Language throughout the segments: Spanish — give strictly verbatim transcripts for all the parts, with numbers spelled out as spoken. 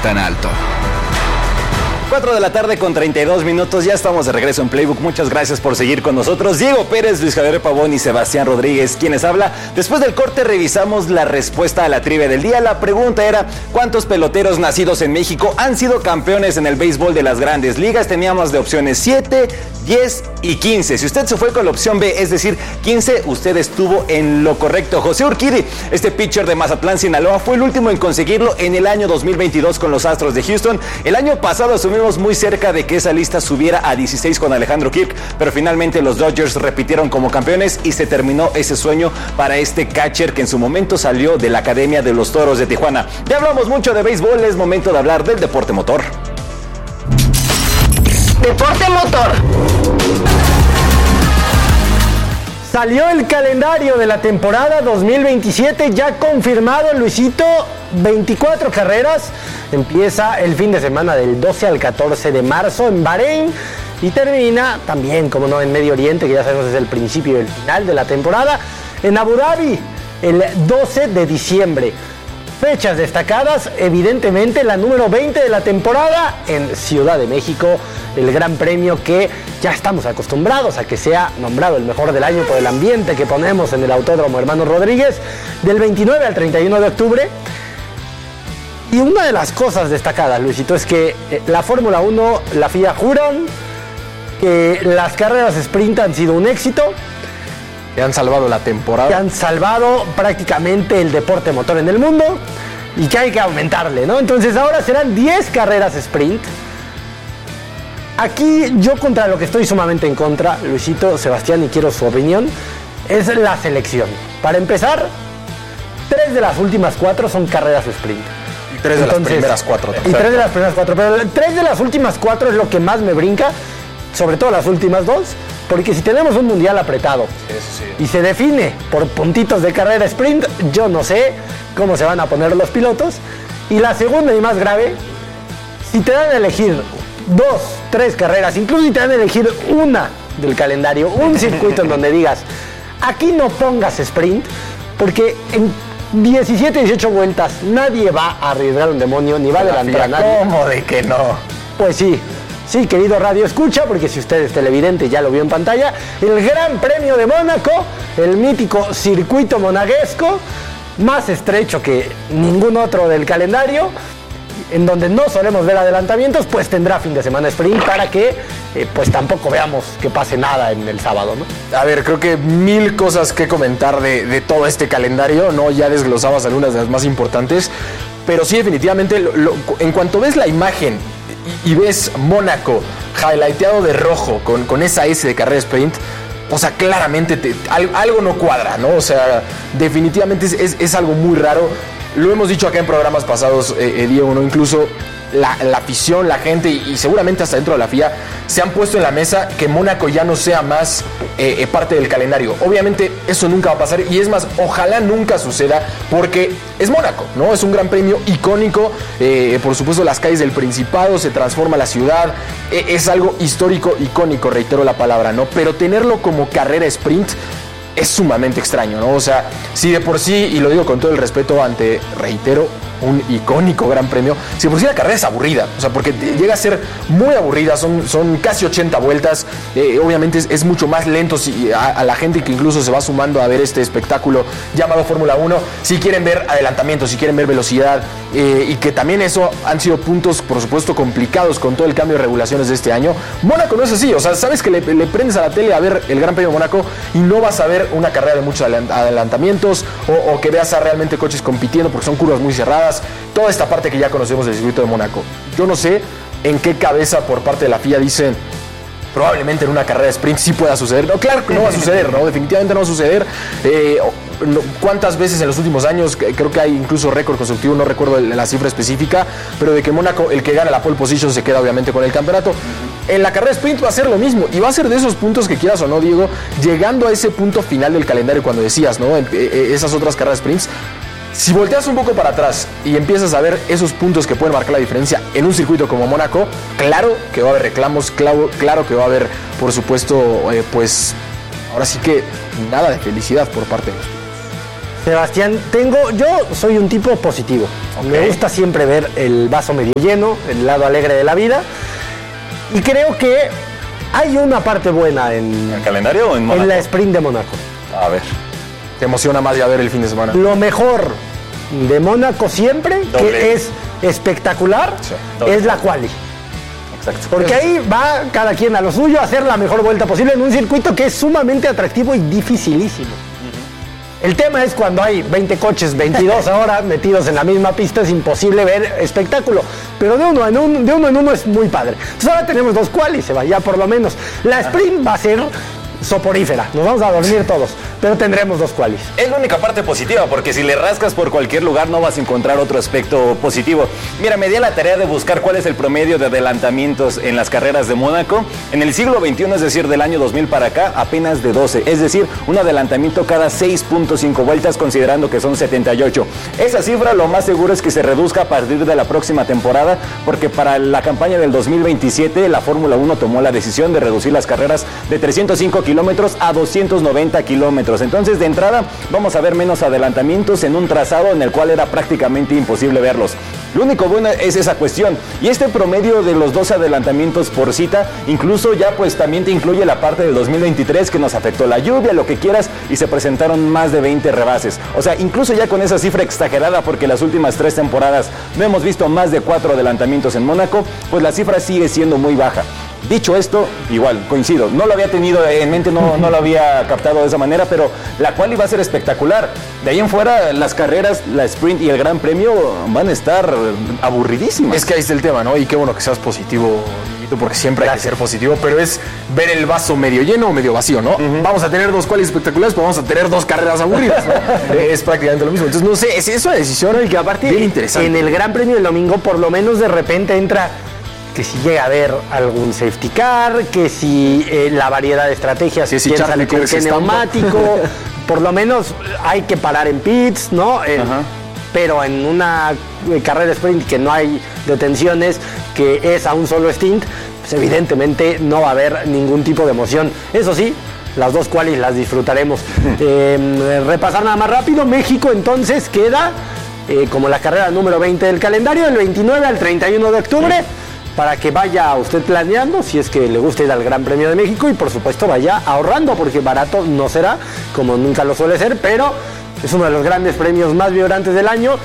tan alto. cuatro de la tarde con treinta y dos minutos, ya estamos de regreso en Playbook. Muchas gracias por seguir con nosotros. Diego Pérez, Luis Javier Pavón y Sebastián Rodríguez, quienes habla. Después del corte revisamos la respuesta a la trivia del día. La pregunta era, ¿cuántos peloteros nacidos en México han sido campeones en el béisbol de las grandes ligas? Teníamos de opciones siete, diez y quince. Si usted se fue con la opción B, es decir, quince, usted estuvo en lo correcto. José Urquidi, este pitcher de Mazatlán, Sinaloa, fue el último en conseguirlo en el año dos mil veintidós con los Astros de Houston. El año pasado asumimos muy cerca de que esa lista subiera a dieciséis con Alejandro Kirk, pero finalmente los Dodgers repitieron como campeones y se terminó ese sueño para este catcher que en su momento salió de la Academia de los Toros de Tijuana. Ya hablamos mucho de béisbol, es momento de hablar del deporte motor. Deporte motor. Salió el calendario de la temporada dos mil veintisiete, ya confirmado, Luisito, veinticuatro carreras. Empieza el fin de semana del doce al catorce de marzo en Bahrein y termina también, como no, en Medio Oriente, que ya sabemos es el principio y el final de la temporada, en Abu Dhabi el doce de diciembre. Fechas destacadas, evidentemente la número veinte de la temporada en Ciudad de México, el gran premio que ya estamos acostumbrados a que sea nombrado el mejor del año por el ambiente que ponemos en el Autódromo Hermanos Rodríguez, del veintinueve al treinta y uno de octubre. Y una de las cosas destacadas, Luisito, es que la Fórmula uno, la F I A juran que las carreras sprint han sido un éxito, que han salvado la temporada, que han salvado prácticamente el deporte motor en el mundo y que hay que aumentarle, ¿no? Entonces ahora serán diez carreras sprint. Aquí yo contra lo que estoy sumamente en contra, Luisito, Sebastián, y quiero su opinión, es la selección. Para empezar, tres de las últimas cuatro son carreras sprint. Y tres de Entonces, las primeras cuatro. Y tres de las primeras cuatro, pero tres de las últimas cuatro es lo que más me brinca, sobre todo las últimas dos. Porque si tenemos un mundial apretado Eso sí. y se define por puntitos de carrera sprint, yo no sé cómo se van a poner los pilotos. Y la segunda y más grave, si te dan a elegir dos, tres carreras, incluso si te dan a elegir una del calendario, un circuito en donde digas, aquí no pongas sprint, porque en diecisiete, dieciocho vueltas nadie va a arriesgar un demonio, ni va a adelantar a nadie. ¿Cómo de que no? Pues sí. Sí, querido Radio Escucha, porque si usted es televidente ya lo vio en pantalla, el Gran Premio de Mónaco, el mítico circuito monegasco, más estrecho que ningún otro del calendario, en donde no solemos ver adelantamientos, pues tendrá fin de semana sprint para que eh, pues tampoco veamos que pase nada en el sábado, ¿no? A ver, creo que mil cosas que comentar de, de todo este calendario, ¿no? Ya desglosabas algunas de las más importantes, pero sí, definitivamente, lo, lo, en cuanto ves la imagen y ves Mónaco highlighteado de rojo con, con esa S de carrera sprint, o sea, claramente te, algo no cuadra, ¿no? O sea, definitivamente es, es, es algo muy raro. Lo hemos dicho acá en programas pasados, eh, eh, Diego, ¿no? Incluso la, la afición, la gente y, y seguramente hasta dentro de la F I A se han puesto en la mesa que Mónaco ya no sea más eh, eh, parte del calendario. Obviamente eso nunca va a pasar y es más, ojalá nunca suceda porque es Mónaco, ¿no? Es un gran premio icónico, eh, por supuesto las calles del Principado, se transforma la ciudad, eh, es algo histórico, icónico, reitero la palabra, ¿no? Pero tenerlo como carrera sprint es sumamente extraño, ¿no? O sea, si de por sí, y lo digo con todo el respeto ante, reitero, un icónico gran premio, si de por sí la carrera es aburrida, o sea, porque llega a ser muy aburrida, son, son casi ochenta vueltas, eh, obviamente es, es mucho más lento si, a, a la gente que incluso se va sumando a ver este espectáculo llamado Fórmula uno, si quieren ver adelantamientos, si quieren ver velocidad, eh, y que también eso han sido puntos, por supuesto, complicados con todo el cambio de regulaciones de este año. Mónaco no es así, o sea, sabes que le, le prendes a la tele a ver el Gran Premio de Mónaco y no vas a ver una carrera de muchos adelantamientos o, o que veas a realmente coches compitiendo porque son curvas muy cerradas. Toda esta parte que ya conocemos del circuito de Mónaco. Yo no sé en qué cabeza por parte de la F I A dicen probablemente en una carrera de sprint sí pueda suceder. No, claro que no va a suceder, ¿no? Definitivamente no va a suceder. Eh, ¿Cuántas veces en los últimos años? Creo que hay incluso récord consecutivo, no recuerdo la cifra específica, pero de que Mónaco, el que gana la pole position se queda obviamente con el campeonato. En la carrera de sprint va a ser lo mismo y va a ser de esos puntos que quieras o no, Diego, llegando a ese punto final del calendario cuando decías, ¿no? Esas otras carreras sprints. Si volteas un poco para atrás y empiezas a ver esos puntos que pueden marcar la diferencia en un circuito como Mónaco, claro que va a haber reclamos, claro, claro que va a haber, por supuesto, eh, pues, ahora sí que nada de felicidad por parte de los pilotos. Sebastián, tengo, yo soy un tipo positivo. Okay. Me gusta siempre ver el vaso medio lleno, el lado alegre de la vida. Y creo que hay una parte buena en... ¿En el calendario o en Mónaco? En la sprint de Mónaco. A ver. Te emociona más ya ver el fin de semana. Lo mejor de Mónaco siempre, doble. Que es espectacular, sí, es la quali. Exacto. Porque ahí va cada quien a lo suyo a hacer la mejor vuelta posible en un circuito que es sumamente atractivo y dificilísimo. Uh-huh. El tema es cuando hay veinte coches, veintidós ahora metidos en la misma pista, es imposible ver espectáculo. Pero de uno en uno, de uno, en uno es muy padre. Entonces ahora tenemos dos qualis, se va ya por lo menos. La sprint va a ser soporífera, nos vamos a dormir todos, pero tendremos dos qualis. Es la única parte positiva, porque si le rascas por cualquier lugar no vas a encontrar otro aspecto positivo. Mira, me di a la tarea de buscar cuál es el promedio de adelantamientos en las carreras de Mónaco. En el siglo veintiuno, es decir, del año dos mil para acá, apenas de doce, es decir, un adelantamiento cada seis punto cinco vueltas, considerando que son setenta y ocho. Esa cifra lo más seguro es que se reduzca a partir de la próxima temporada, porque para la campaña del dos mil veintisiete la Fórmula uno tomó la decisión de reducir las carreras de trescientos cinco kilómetros a doscientos noventa kilómetros. Entonces, de entrada, vamos a ver menos adelantamientos en un trazado en el cual era prácticamente imposible verlos. Lo único bueno es esa cuestión. Y este promedio de los dos adelantamientos por cita, incluso ya pues también te incluye la parte del dos mil veintitrés que nos afectó la lluvia, lo que quieras, y se presentaron más de veinte rebases. O sea, incluso ya con esa cifra exagerada, porque las últimas tres temporadas no hemos visto más de cuatro adelantamientos en Mónaco, pues la cifra sigue siendo muy baja. Dicho esto, igual, coincido, no lo había tenido en mente, no, no lo había captado de esa manera, pero la cual iba a ser espectacular. De ahí en fuera, las carreras, la sprint y el Gran Premio van a estar aburridísimas. Es que ahí está el tema, ¿no? Y qué bueno que seas positivo, porque siempre hay que ser positivo, pero es ver el vaso medio lleno o medio vacío, ¿no? Uh-huh. Vamos a tener dos qualis espectaculares, pero vamos a tener dos carreras aburridas, ¿no? Es prácticamente lo mismo. Entonces, no sé, es, es una decisión y que aparte, bien interesante. En el Gran Premio del domingo, por lo menos de repente entra que si llega a haber algún safety car, que si eh, la variedad de estrategias, sí, sí, quién sale con qué neumático, por lo menos hay que parar en pits, ¿no? Eh, pero en una eh, carrera sprint que no hay detenciones, que es a un solo stint, pues evidentemente no va a haber ningún tipo de emoción. Eso sí, las dos qualis las disfrutaremos. eh, repasar nada más rápido, México entonces queda eh, como la carrera número veinte del calendario, del veintinueve al treinta y uno de octubre. Para que vaya usted planeando, si es que le gusta ir al Gran Premio de México, y por supuesto vaya ahorrando, porque barato no será, como nunca lo suele ser, pero es uno de los grandes premios más vibrantes del año.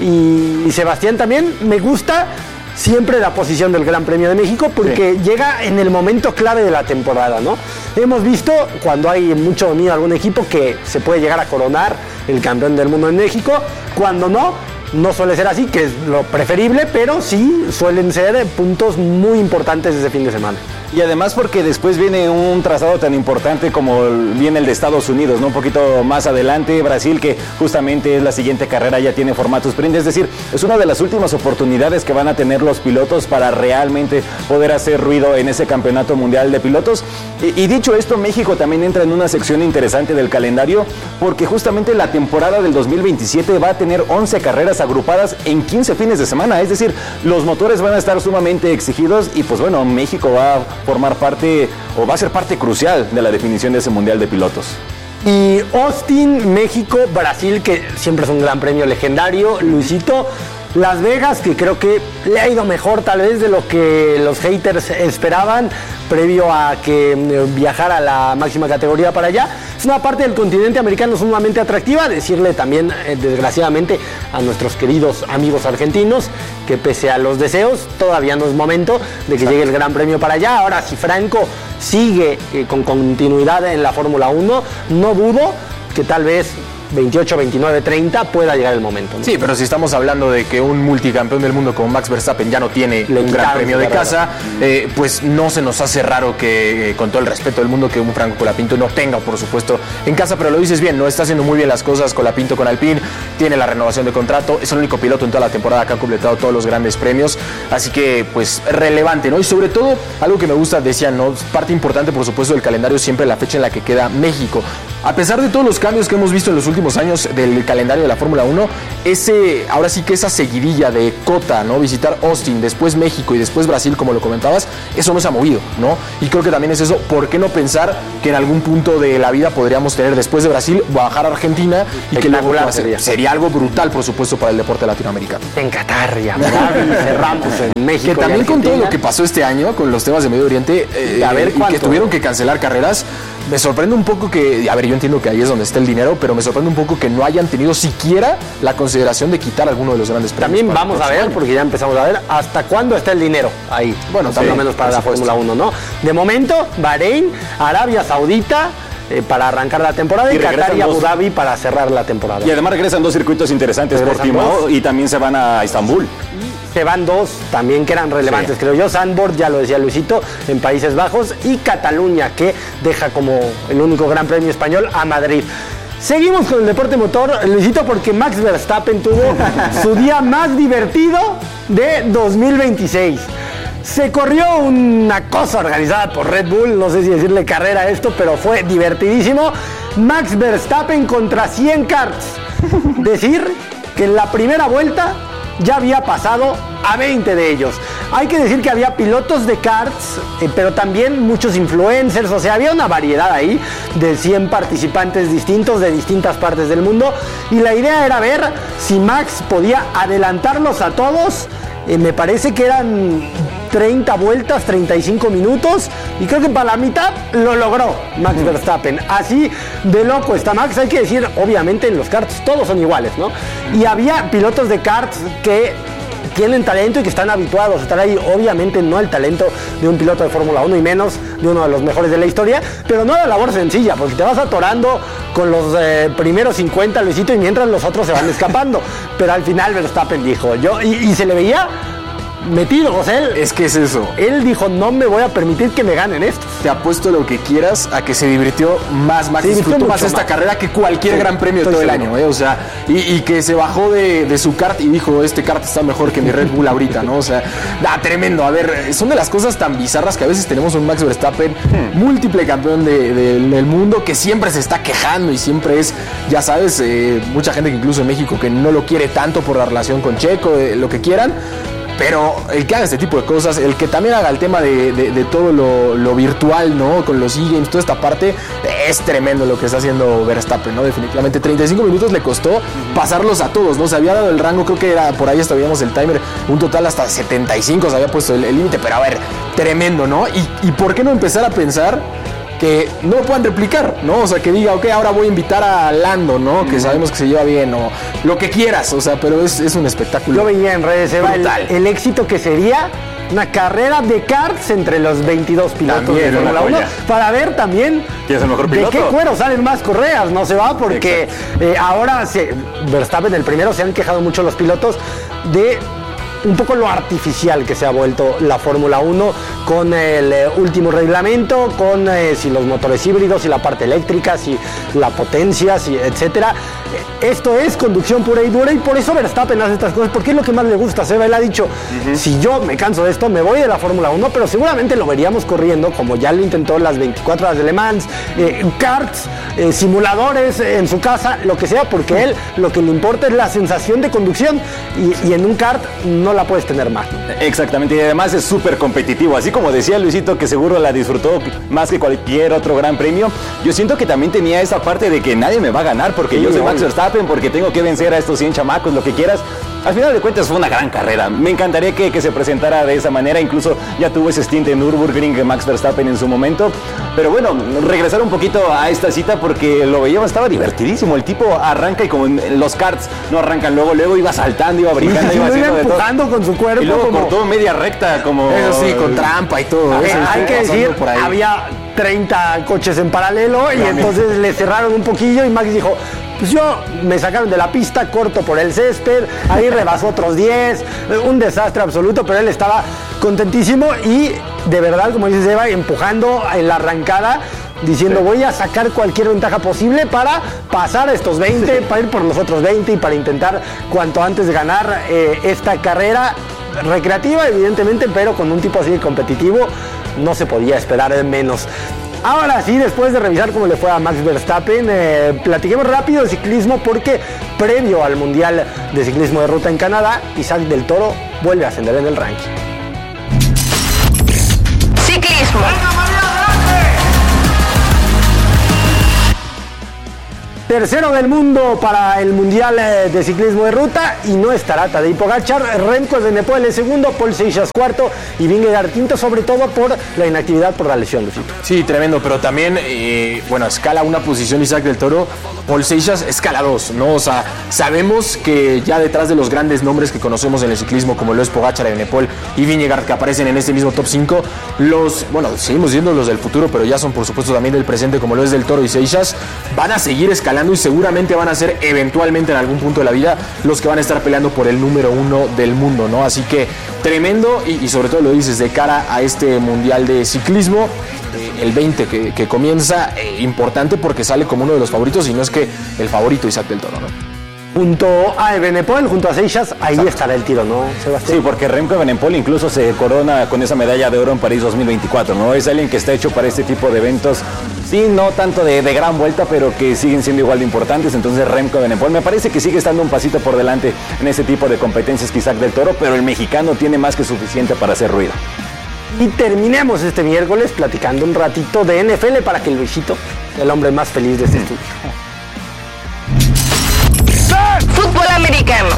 Y, y Sebastián, también me gusta siempre la posición del Gran Premio de México, porque sí, llega en el momento clave de la temporada, ¿no? Hemos visto cuando hay mucho dominio de algún equipo que se puede llegar a coronar el campeón del mundo en México, cuando no. No suele ser así, que es lo preferible, pero sí suelen ser puntos muy importantes ese fin de semana. Y además porque después viene un trazado tan importante como viene el de Estados Unidos, ¿no? Un poquito más adelante, Brasil, que justamente es la siguiente carrera, ya tiene formato sprint. Es decir, es una de las últimas oportunidades que van a tener los pilotos para realmente poder hacer ruido en ese campeonato mundial de pilotos. Y, y dicho esto, México también entra en una sección interesante del calendario, porque justamente la temporada del dos mil veintisiete va a tener once carreras agrupadas en quince fines de semana. Es decir, los motores van a estar sumamente exigidos y pues bueno, México va a formar parte o va a ser parte crucial de la definición de ese mundial de pilotos. Y Austin, México, Brasil, que siempre es un gran premio legendario, Luisito. Las Vegas, que creo que le ha ido mejor tal vez de lo que los haters esperaban previo a que viajara a la máxima categoría para allá. Es una parte del continente americano sumamente atractiva. Decirle también, eh, desgraciadamente, a nuestros queridos amigos argentinos que pese a los deseos, todavía no es momento de que llegue el Gran Premio para allá. Ahora, si Franco sigue eh, con continuidad en la Fórmula uno, no dudo que tal vez veintiocho, veintinueve, treinta pueda llegar el momento, ¿no? Sí, pero si estamos hablando de que un multicampeón del mundo como Max Verstappen ya no tiene Le un gran premio de casa, eh, pues no se nos hace raro que, eh, con todo el respeto del mundo, que un Franco Colapinto no tenga, por supuesto, en casa. Pero lo dices bien, no está haciendo muy bien las cosas Colapinto con Alpine, tiene la renovación de contrato, es el único piloto en toda la temporada que ha completado todos los grandes premios, así que pues relevante, ¿no? Y sobre todo, algo que me gusta, decían, ¿no? Parte importante, por supuesto, del calendario siempre la fecha en la que queda México. A pesar de todos los cambios que hemos visto en los últimos años del calendario de la Fórmula uno, ese, ahora sí que esa seguidilla de Cota, ¿no? Visitar Austin, después México y después Brasil, como lo comentabas, eso no se ha movido, ¿no? Y creo que también es eso, ¿por qué no pensar que en algún punto de la vida podríamos tener después de Brasil, bajar a Argentina y que luego sería. sería algo brutal, por supuesto, para el deporte latinoamericano? En Qatar y Abu Dhabi, cerramos en México. Que también con todo lo que pasó este año, con los temas de Medio Oriente, eh, a ver, y que tuvieron que cancelar carreras, me sorprende un poco que, a ver, yo entiendo que ahí es donde está el dinero, pero me sorprende un poco que no hayan tenido siquiera la consideración de quitar alguno de los grandes premios. También vamos a ver, año. porque ya empezamos a ver hasta cuándo está el dinero ahí. Bueno, por lo menos para la Fórmula uno, ¿no? De momento, Bahrein, Arabia Saudita, Eh, para arrancar la temporada y, y Qatar y Abu dos. Dhabi para cerrar la temporada. Y además regresan dos circuitos interesantes, Portimao y también se van a Estambul. Y se van dos también que eran relevantes, sí. creo yo. Zandvoort, ya lo decía Luisito, en Países Bajos, y Cataluña, que deja como el único gran premio español a Madrid. Seguimos con el deporte motor, Luisito, porque Max Verstappen tuvo su día más divertido de dos mil veintiséis. Se corrió una cosa organizada por Red Bull, no sé si decirle carrera a esto, pero fue divertidísimo. Max Verstappen contra cien karts. Decir que en la primera vuelta ya había pasado a veinte de ellos. Hay que decir que había pilotos de karts, eh, pero también muchos influencers, o sea, había una variedad ahí de cien participantes distintos de distintas partes del mundo, y la idea era ver si Max podía adelantarlos a todos. Eh, me parece que eran treinta vueltas, treinta y cinco minutos, y creo que para la mitad lo logró Max Verstappen. Así de loco está Max. Hay que decir, obviamente en los karts todos son iguales, ¿no? Y había pilotos de karts que tienen talento y que están habituados a estar ahí. Obviamente no el talento de un piloto de Fórmula uno y menos de uno de los mejores de la historia, pero no era labor sencilla, porque te vas atorando con los eh, primeros cincuenta, Luisito, y mientras los otros se van escapando. Pero al final Verstappen dijo, yo, y, y se le veía metido, o sea, él, es que es eso. Él dijo, no me voy a permitir que me ganen esto. Te apuesto lo que quieras a que se divirtió más, Max, disfrutó más esta más. carrera que cualquier sí, gran premio de todo el año, ¿eh? O sea, y, y que se bajó de, de su kart y dijo, este kart está mejor que mi Red Bull ahorita, ¿no? O sea, da, tremendo. A ver, son de las cosas tan bizarras que a veces tenemos un Max Verstappen, hmm. múltiple campeón de, de, del mundo, que siempre se está quejando y siempre es, ya sabes, eh, mucha gente que incluso en México que no lo quiere tanto por la relación con Checo, eh, lo que quieran. Pero el que haga este tipo de cosas, el que también haga el tema de, de, de todo lo, lo virtual, ¿no? Con los e-games, toda esta parte, es tremendo lo que está haciendo Verstappen, ¿no? Definitivamente, treinta y cinco minutos le costó uh-huh. pasarlos a todos, ¿no? Se había dado el rango, creo que era por ahí hasta veíamos el timer, un total hasta setenta y cinco se había puesto el límite, pero a ver, tremendo, ¿no? Y, y ¿por qué no empezar a pensar que no lo puedan replicar, ¿no? O sea, que diga, ok, ahora voy a invitar a Lando, ¿no? Que uh-huh. sabemos que se lleva bien, o lo que quieras, o sea, pero es, es un espectáculo. Yo veía en redes, Eva, el, el éxito que sería una carrera de karts entre los veintidós pilotos también, de Fórmula uno, para ver también ¿quién es el mejor piloto? De qué cuero salen más correas, no se va, porque eh, ahora se, Verstappen, el primero, se han quejado mucho los pilotos de un poco lo artificial que se ha vuelto la Fórmula uno con el eh, último reglamento, con eh, si los motores híbridos, si la parte eléctrica, si la potencia, si etcétera. Esto es conducción pura y dura, y por eso Verstappen hace estas cosas, porque es lo que más le gusta. Seba, él ha dicho, uh-huh. si yo me canso de esto, me voy de la Fórmula uno, pero seguramente lo veríamos corriendo, como ya lo intentó las veinticuatro horas de Le Mans, eh, karts, eh, simuladores eh, en su casa, lo que sea, porque uh-huh. él lo que le importa es la sensación de conducción, y, y en un kart no la puedes tener más. Exactamente, y además es súper competitivo, así como decía Luisito, que seguro la disfrutó más que cualquier otro gran premio. Yo siento que también tenía esa parte de que nadie me va a ganar, porque sí, yo soy Max Verstappen, porque tengo que vencer a estos cien chamacos, lo que quieras. Al final de cuentas fue una gran carrera. Me encantaría que, que se presentara de esa manera. Incluso ya tuvo ese stint en Nürburgring Max Verstappen en su momento. Pero bueno, regresar un poquito a esta cita, porque lo veíamos, estaba divertidísimo. El tipo arranca y como en los karts no arrancan luego, luego iba saltando, iba brincando, sí, iba haciendo iba empujando de todo. Con su cuerpo. Y luego como... cortó media recta como... Eso sí, con trampa y todo. Eh, hay que decir, había treinta coches en paralelo y Realmente. entonces le cerraron un poquillo y Max dijo... Pues yo me sacaron de la pista, corto por el césped, ahí rebasó otros diez, un desastre absoluto, pero él estaba contentísimo y de verdad, como dices Eva, empujando en la arrancada, diciendo voy a sacar cualquier ventaja posible para pasar a estos veinte, para ir por los otros veinte y para intentar cuanto antes ganar eh, esta carrera recreativa, evidentemente, pero con un tipo así de competitivo no se podía esperar menos. Ahora sí, después de revisar cómo le fue a Max Verstappen, eh, platiquemos rápido de ciclismo porque previo al Mundial de Ciclismo de Ruta en Canadá, Isaac del Toro vuelve a ascender en el ranking. Ciclismo. Tercero del mundo para el Mundial de Ciclismo de Ruta y no estará Tadej Pogačar. Remco Evenepoel es segundo, Paul Seixas cuarto y Vingegaard quinto, sobre todo por la inactividad por la lesión, Lucito. Sí, tremendo, pero también, eh, bueno, escala una posición Isaac del Toro, Paul Seixas escala dos, ¿no? O sea, sabemos que ya detrás de los grandes nombres que conocemos en el ciclismo, como lo es Pogačar, Evenepoel y Vingegaard, que aparecen en este mismo top cinco, los, bueno, seguimos viendo los del futuro, pero ya son por supuesto también del presente, como lo es del Toro y Seixas, van a seguir escalando y seguramente van a ser eventualmente en algún punto de la vida los que van a estar peleando por el número uno del mundo, ¿no? Así que tremendo y, y sobre todo lo dices de cara a este Mundial de Ciclismo, eh, el veinte que, que comienza, eh, importante porque sale como uno de los favoritos y no es que el favorito Isaac del Toro, ¿no? Junto a Evenepoel, junto a Seixas, ahí Exacto. estará el tiro, ¿no, Sebastián? Sí, porque Remco Evenepoel incluso se corona con esa medalla de oro en París dos mil veinticuatro, ¿no? Es alguien que está hecho para este tipo de eventos, sí, no tanto de, de gran vuelta, pero que siguen siendo igual de importantes. Entonces Remco Evenepoel me parece que sigue estando un pasito por delante en ese tipo de competencias que Isaac del Toro, pero el mexicano tiene más que suficiente para hacer ruido. Y terminemos este miércoles platicando un ratito de N F L para que Luisito sea el hombre más feliz de este estudio. Fútbol americano.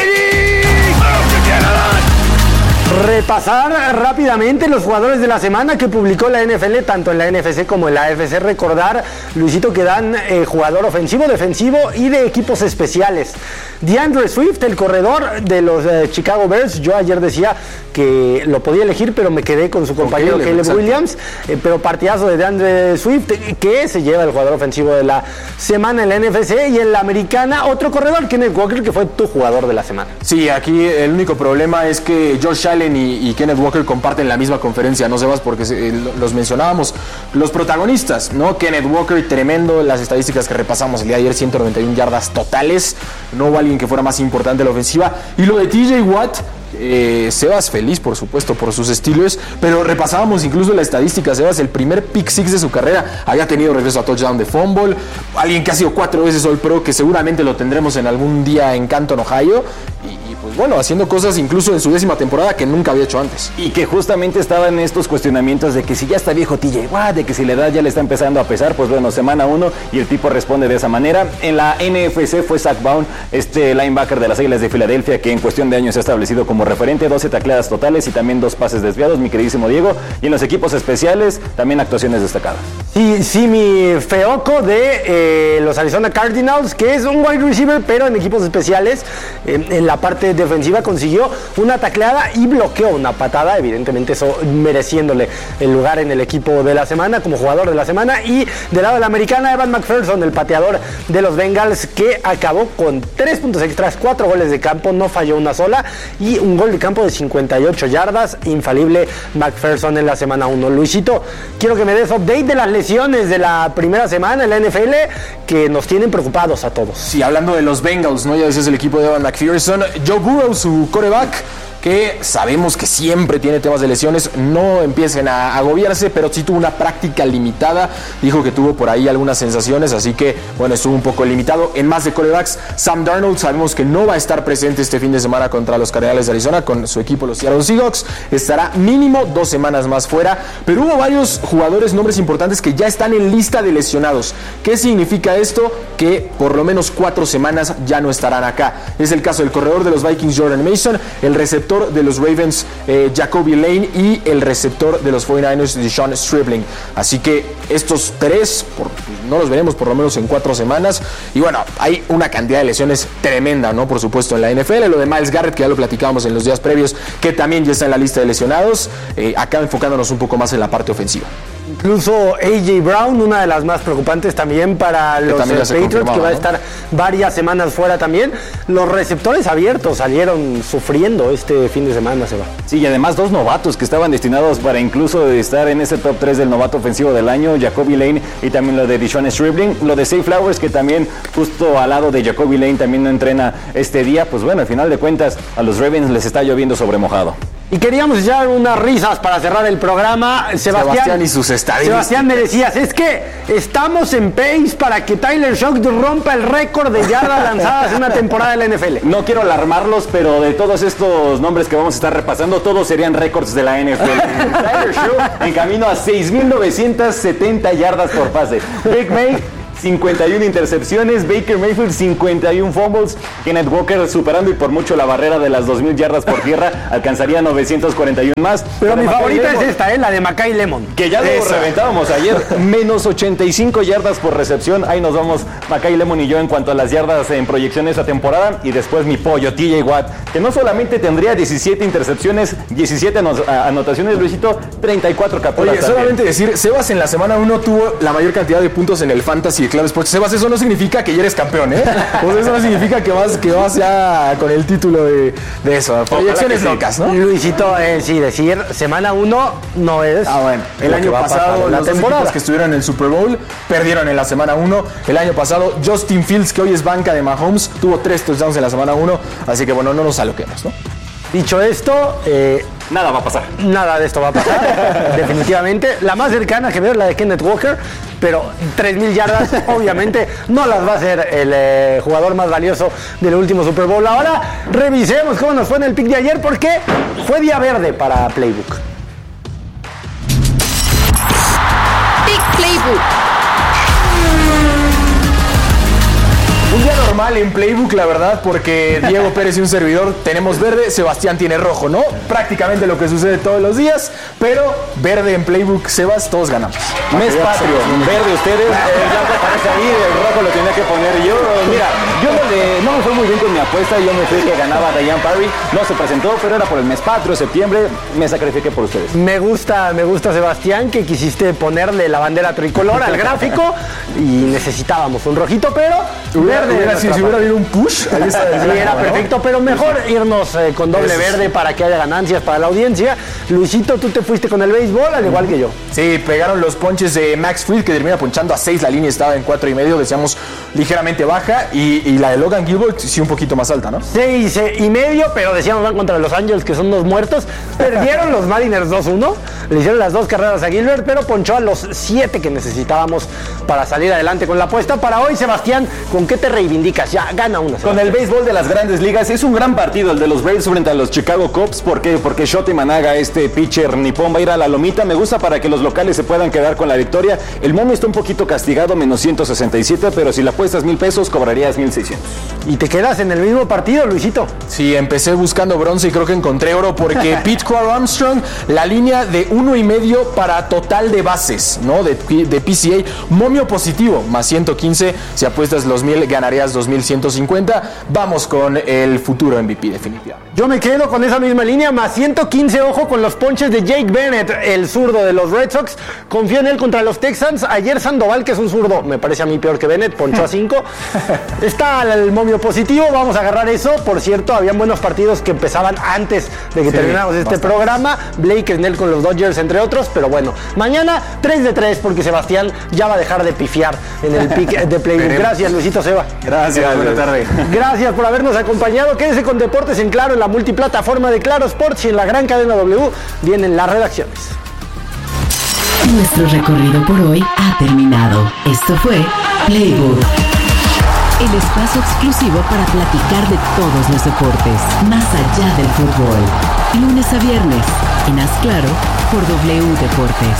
Repasar rápidamente los jugadores de la semana que publicó la N F L, tanto en la N F C como en la A F C. Recordar, Luisito, que dan eh, jugador ofensivo, defensivo y de equipos especiales. DeAndre Swift, el corredor de los eh, Chicago Bears. Yo ayer decía que lo podía elegir, pero me quedé con su compañero okay, Caleb exacto. Williams. Eh, pero partidazo de DeAndre Swift, que se lleva el jugador ofensivo de la semana en la N F C. Y en la americana, otro corredor, Kenneth Walker, que fue tu jugador de la semana. Sí, aquí el único problema es que Josh Allen y, y Kenneth Walker comparten la misma conferencia, no Sebas, porque se, los mencionábamos. Los protagonistas, ¿no? Kenneth Walker, tremendo, las estadísticas que repasamos el día de ayer, ciento noventa y una yardas totales, no hubo alguien que fuera más importante en la ofensiva. Y lo de T J Watt, eh, Sebas feliz, por supuesto, por sus estilos, pero repasábamos incluso la estadística. Sebas, el primer pick six de su carrera, había tenido regreso a touchdown de fumble, alguien que ha sido cuatro veces All Pro, que seguramente lo tendremos en algún día en Canton, Ohio, y, y pues bueno, haciendo cosas incluso en su décima temporada que nunca había hecho antes. Y que justamente estaban estos cuestionamientos de que si ya está viejo T J Watt, de que si la edad ya le está empezando a pesar, pues bueno, semana uno y el tipo responde de esa manera. En la N F C fue Zach Baun, este linebacker de las Águilas de Filadelfia, que en cuestión de años se ha establecido como referente, doce tacleadas totales y también dos pases desviados, mi queridísimo Diego. Y en los equipos especiales, también actuaciones destacadas. Sí, sí, mi Feoco de eh, los Arizona Cardinals, que es un wide receiver, pero en equipos especiales, eh, en la parte defensiva consiguió una tacleada y bloqueó una patada, evidentemente eso mereciéndole el lugar en el equipo de la semana como jugador de la semana. Y del lado de la americana, Evan McPherson, el pateador de los Bengals, que acabó con tres puntos extras, cuatro goles de campo, no falló una sola y un gol de campo de cincuenta y ocho yardas, infalible McPherson en la semana uno. Luisito, quiero que me des update de las lesiones de la primera semana en la N F L que nos tienen preocupados a todos. Sí, hablando de los Bengals, ¿no? Ya decías el equipo de Evan McPherson, Joe Burrow, su quarterback, que sabemos que siempre tiene temas de lesiones, no empiecen a agobiarse, pero sí tuvo una práctica limitada, dijo que tuvo por ahí algunas sensaciones, así que bueno, estuvo un poco limitado. En más de quarterbacks, Sam Darnold, sabemos que no va a estar presente este fin de semana contra los Cardenales de Arizona, con su equipo los Seattle Seahawks, estará mínimo dos semanas más fuera, pero hubo varios jugadores, nombres importantes que ya están en lista de lesionados. ¿Qué significa esto? Que por lo menos cuatro semanas ya no estarán acá. Es el caso del corredor de los Vikings, Jordan Mason, el receptor de los Ravens, eh, Jacoby Lane, y el receptor de los cuarenta y nueve ers, Deshaun Stribling. Así que estos tres por, no los veremos por lo menos en cuatro semanas. Y bueno, hay una cantidad de lesiones tremenda, ¿no? Por supuesto en la N F L. Lo de Myles Garrett, que ya lo platicábamos en los días previos, que también ya está en la lista de lesionados. Eh, acá enfocándonos un poco más en la parte ofensiva. Incluso A J Brown, una de las más preocupantes también para los eh, Patriots, que va a estar ¿no? varias semanas fuera también. Los receptores abiertos salieron sufriendo este fin de semana, Seba. Sí, y además dos novatos que estaban destinados para incluso estar en ese top tres del novato ofensivo del año, Jacoby Lane y también lo de Deshaun Stribling. Lo de Zay Flowers, que también justo al lado de Jacoby Lane también no entrena este día. Pues bueno, al final de cuentas a los Ravens les está lloviendo sobre mojado. Y queríamos echar unas risas para cerrar el programa. Sebastián, Sebastián y sus estadísticas. Sebastián, me decías, es que estamos en pace para que Tyler Shock rompa el récord de yardas lanzadas en una temporada de la N F L. No quiero alarmarlos, pero de todos estos nombres que vamos a estar repasando, todos serían récords de la N F L. Tyler Shock en camino a seis mil novecientas setenta yardas por pase. Big May, cincuenta y una intercepciones. Baker Mayfield, cincuenta y uno fumbles. Kenneth Walker superando y por mucho la barrera de las dos mil yardas por tierra. Alcanzaría novecientos cuarenta y uno más. Pero mi Mackay favorita Lemon, es esta, ¿eh? La de Mackay Lemon. que ya lo Esa. reventábamos ayer. Menos ochenta y cinco yardas por recepción. Ahí nos vamos Mackay Lemon y yo en cuanto a las yardas en proyección esa temporada. Y después mi pollo, T J Watt, que no solamente tendría diecisiete intercepciones, diecisiete ano- anotaciones, Luisito, treinta y cuatro capturas. Oye, también. solamente decir, Sebas en la semana uno tuvo la mayor cantidad de puntos en el Fantasy de Club Sports. Sebas, eso no significa que ya eres campeón, ¿eh? O sea, eso no significa que vas, que vas ya con el título de, de eso. Proyecciones que sí. locas, ¿no? Luisito, eh, sí, decir semana uno no es. Ah, bueno. El lo año que va a pasar pasado en la los dos temporada. equipos que estuvieron en el Super Bowl perdieron en la semana uno. El año pasado Justin Fields, que hoy es banca de Mahomes, tuvo tres touchdowns en la semana uno. Así que bueno, no nos aloquemos, ¿no? Dicho esto, eh, Nada va a pasar. nada de esto va a pasar, definitivamente. La más cercana que veo es la de Kenneth Walker, pero tres mil yardas, obviamente, no las va a hacer el eh, jugador más valioso del último Super Bowl. Ahora revisemos cómo nos fue en el pick de ayer, porque fue día verde para Playbook. Pick Playbook. Un día normal en Playbook, la verdad, porque Diego Pérez y un servidor tenemos verde, Sebastián tiene rojo, ¿no? Prácticamente lo que sucede todos los días, pero verde en Playbook, Sebas, todos ganamos. Mes patrio, verde ustedes, el blanco aparece ahí, el rojo lo tenía que poner yo. Mira, yo no, le, no me fue muy bien con mi apuesta, yo me fui que ganaba Diane Parry, no se presentó, pero era por el mes patrio, septiembre, me sacrifiqué por ustedes. Me gusta, me gusta, Sebastián, que quisiste ponerle la bandera tricolor al gráfico y necesitábamos un rojito, pero Hubiera, verde. hubiera, de si, nuestra si hubiera parte. habido un push, ahí está el Sí, blanco, era ¿no? perfecto, pero mejor irnos eh, con doble Eso sí. verde para que haya ganancias para la audiencia. Luisito, tú te fuiste con el béisbol, al igual que yo. Sí, pegaron los ponches de Max Fried, que termina ponchando a seis, la línea estaba en cuatro y medio, decíamos ligeramente baja, y, y la de Logan Gilbert sí un poquito más alta, ¿no? Seis eh, y medio, pero decíamos van contra los Angels, que son los muertos. Perdieron los Mariners dos uno, le hicieron las dos carreras a Gilbert, pero ponchó a los siete que necesitábamos para salir adelante con la apuesta. Para hoy, Sebastián, ¿con qué te reivindicas? Ya, gana una. Con el béisbol de las grandes ligas, es un gran partido el de los Braves frente a los Chicago Cubs. ¿Por qué? Porque Shota Imanaga, este pitcher nipón, va a ir a la lomita. Me gusta para que los locales se puedan quedar con la victoria. El momio está un poquito castigado, menos ciento sesenta y siete, pero si la apuestas mil pesos, cobrarías mil seiscientos. Y te quedas en el mismo partido, Luisito. Sí, empecé buscando bronce y creo que encontré oro porque Pete Crow Armstrong, la línea de uno y medio para total de bases, ¿no? De, de P C A, momio positivo, más ciento quince. Si apuestas los mil, ganarías dos mil ciento cincuenta. Vamos con el futuro M V P, definitivamente. Yo me quedo con esa misma línea, más ciento quince, ojo con los ponches de Jake Bennett, el zurdo de los Red Sox. Confío en él contra los Texans. Ayer Sandoval, que es un zurdo, me parece a mí peor que Bennett, ponchó a cinco. Está el momio positivo, vamos a agarrar eso. Por cierto, habían buenos partidos que empezaban antes de que Sí, termináramos este bastante. programa. Blake Snell con los Dodgers, entre otros. Pero bueno, mañana tres de tres, porque Sebastián ya va a dejar de pifiar en el pick de Playbook. Veremos. Gracias, Luisito Seba. Gracias, buena tarde. Gracias por habernos acompañado. Quédese con Deportes en Claro, en la multiplataforma de Claro Sports y en la gran cadena W. Vienen las redacciones. Nuestro recorrido por hoy ha terminado. Esto fue Playbook, el espacio exclusivo para platicar de todos los deportes, más allá del fútbol. Lunes a viernes, en Haz Claro, por W Deportes.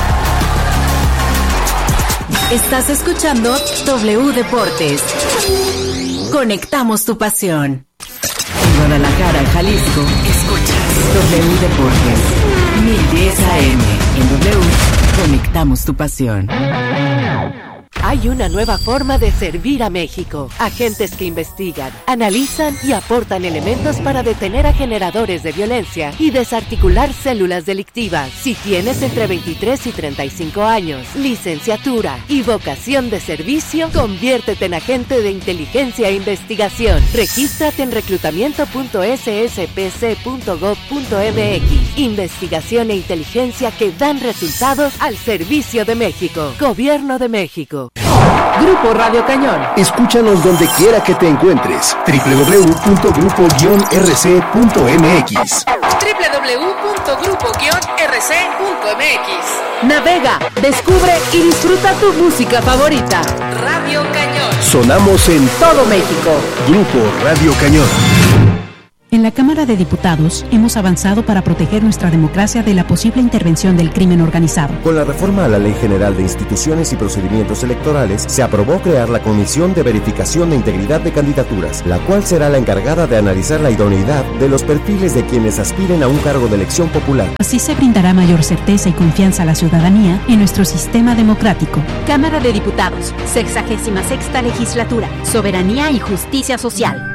Estás escuchando W Deportes. Conectamos tu pasión. En Guadalajara, Jalisco, escuchas W Deportes. mil diez A M. En W, conectamos tu pasión. Hay una nueva forma de servir a México. Agentes que investigan, analizan y aportan elementos para detener a generadores de violencia y desarticular células delictivas. Si tienes entre veintitrés y treinta y cinco años, licenciatura y vocación de servicio, conviértete en agente de inteligencia e investigación. Regístrate en reclutamiento punto s s p c punto gov punto m x. Investigación e inteligencia que dan resultados al servicio de México. Gobierno de México. Grupo Radio Cañón. Escúchanos donde quiera que te encuentres. doble u doble u doble u punto grupo guion r c punto m x. doble w w w punto grupo guion r c punto m x. Navega, descubre y disfruta tu música favorita. Radio Cañón. Sonamos en Todo México. Grupo Radio Cañón. En la Cámara de Diputados hemos avanzado para proteger nuestra democracia de la posible intervención del crimen organizado. Con la reforma a la Ley General de Instituciones y Procedimientos Electorales, se aprobó crear la Comisión de Verificación de Integridad de Candidaturas, la cual será la encargada de analizar la idoneidad de los perfiles de quienes aspiren a un cargo de elección popular. Así se brindará mayor certeza y confianza a la ciudadanía en nuestro sistema democrático. Cámara de Diputados, sexagésima sexta legislatura, soberanía y justicia social.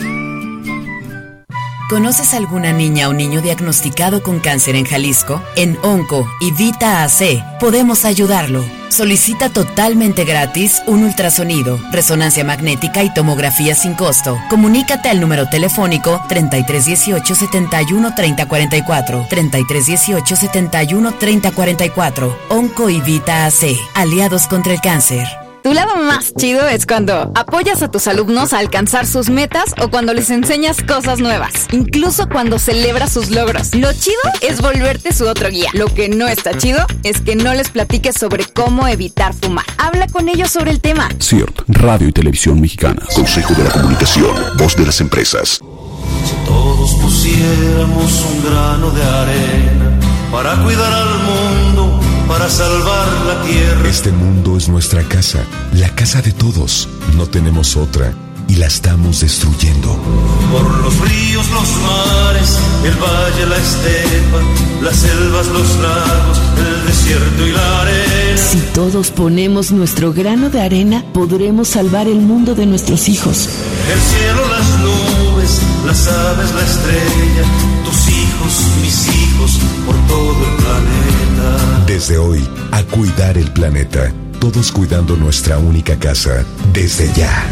¿Conoces alguna niña o niño diagnosticado con cáncer en Jalisco? En Onco y Vita A C podemos ayudarlo. Solicita totalmente gratis un ultrasonido, resonancia magnética y tomografía sin costo. Comunícate al número telefónico treinta y tres dieciocho setenta y uno treinta cuarenta y cuatro, treinta y tres dieciocho setenta y uno treinta cuarenta y cuatro. Onco y Vita A C, aliados contra el cáncer. Tu lado más chido es cuando apoyas a tus alumnos a alcanzar sus metas o cuando les enseñas cosas nuevas, incluso cuando celebras sus logros. Lo chido es volverte su otro guía. Lo que no está chido es que no les platiques sobre cómo evitar fumar. Habla con ellos sobre el tema. C I R P, Radio y Televisión Mexicana. Consejo de la Comunicación, voz de las empresas. Si todos pusiéramos un grano de arena para cuidar al mundo, para salvar la tierra. Este mundo es nuestra casa, la casa de todos. No tenemos otra y la estamos destruyendo. Por los ríos, los mares, el valle, la estepa, las selvas, los lagos, el desierto y la arena. Si todos ponemos nuestro grano de arena, podremos salvar el mundo de nuestros hijos. El cielo, las nubes, las aves, la estrella, tus hijos, mis hijos, por todo el planeta. Desde hoy, a cuidar el planeta. Todos cuidando nuestra única casa, desde ya.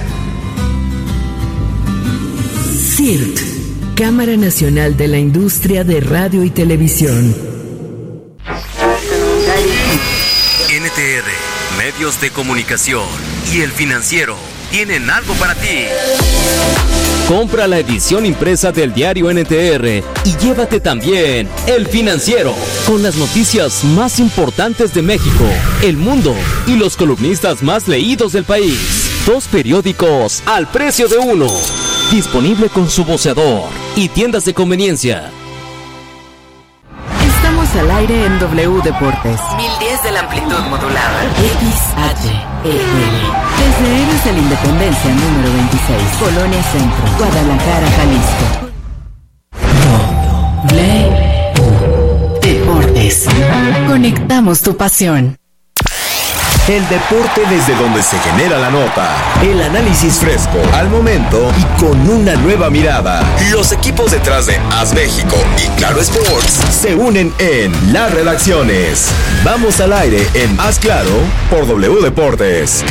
C I R T, Cámara Nacional de la Industria de Radio y Televisión. N T R, Medios de Comunicación y El Financiero tienen algo para ti. Compra la edición impresa del diario N T R y llévate también El Financiero, con las noticias más importantes de México, el mundo y los columnistas más leídos del país. Dos periódicos al precio de uno. Disponible con su voceador y tiendas de conveniencia. Estamos al aire en W Deportes. mil diez de la amplitud modulada. X H E L. Desde Héroes de la Independencia número veintiséis. Colonia Centro. Guadalajara, Jalisco. W Deportes. Conectamos tu pasión. El deporte desde donde se genera la nota. El análisis fresco, al momento y con una nueva mirada. Los equipos detrás de As México y Claro Sports se unen en las redacciones. Vamos al aire en As Claro por W Deportes.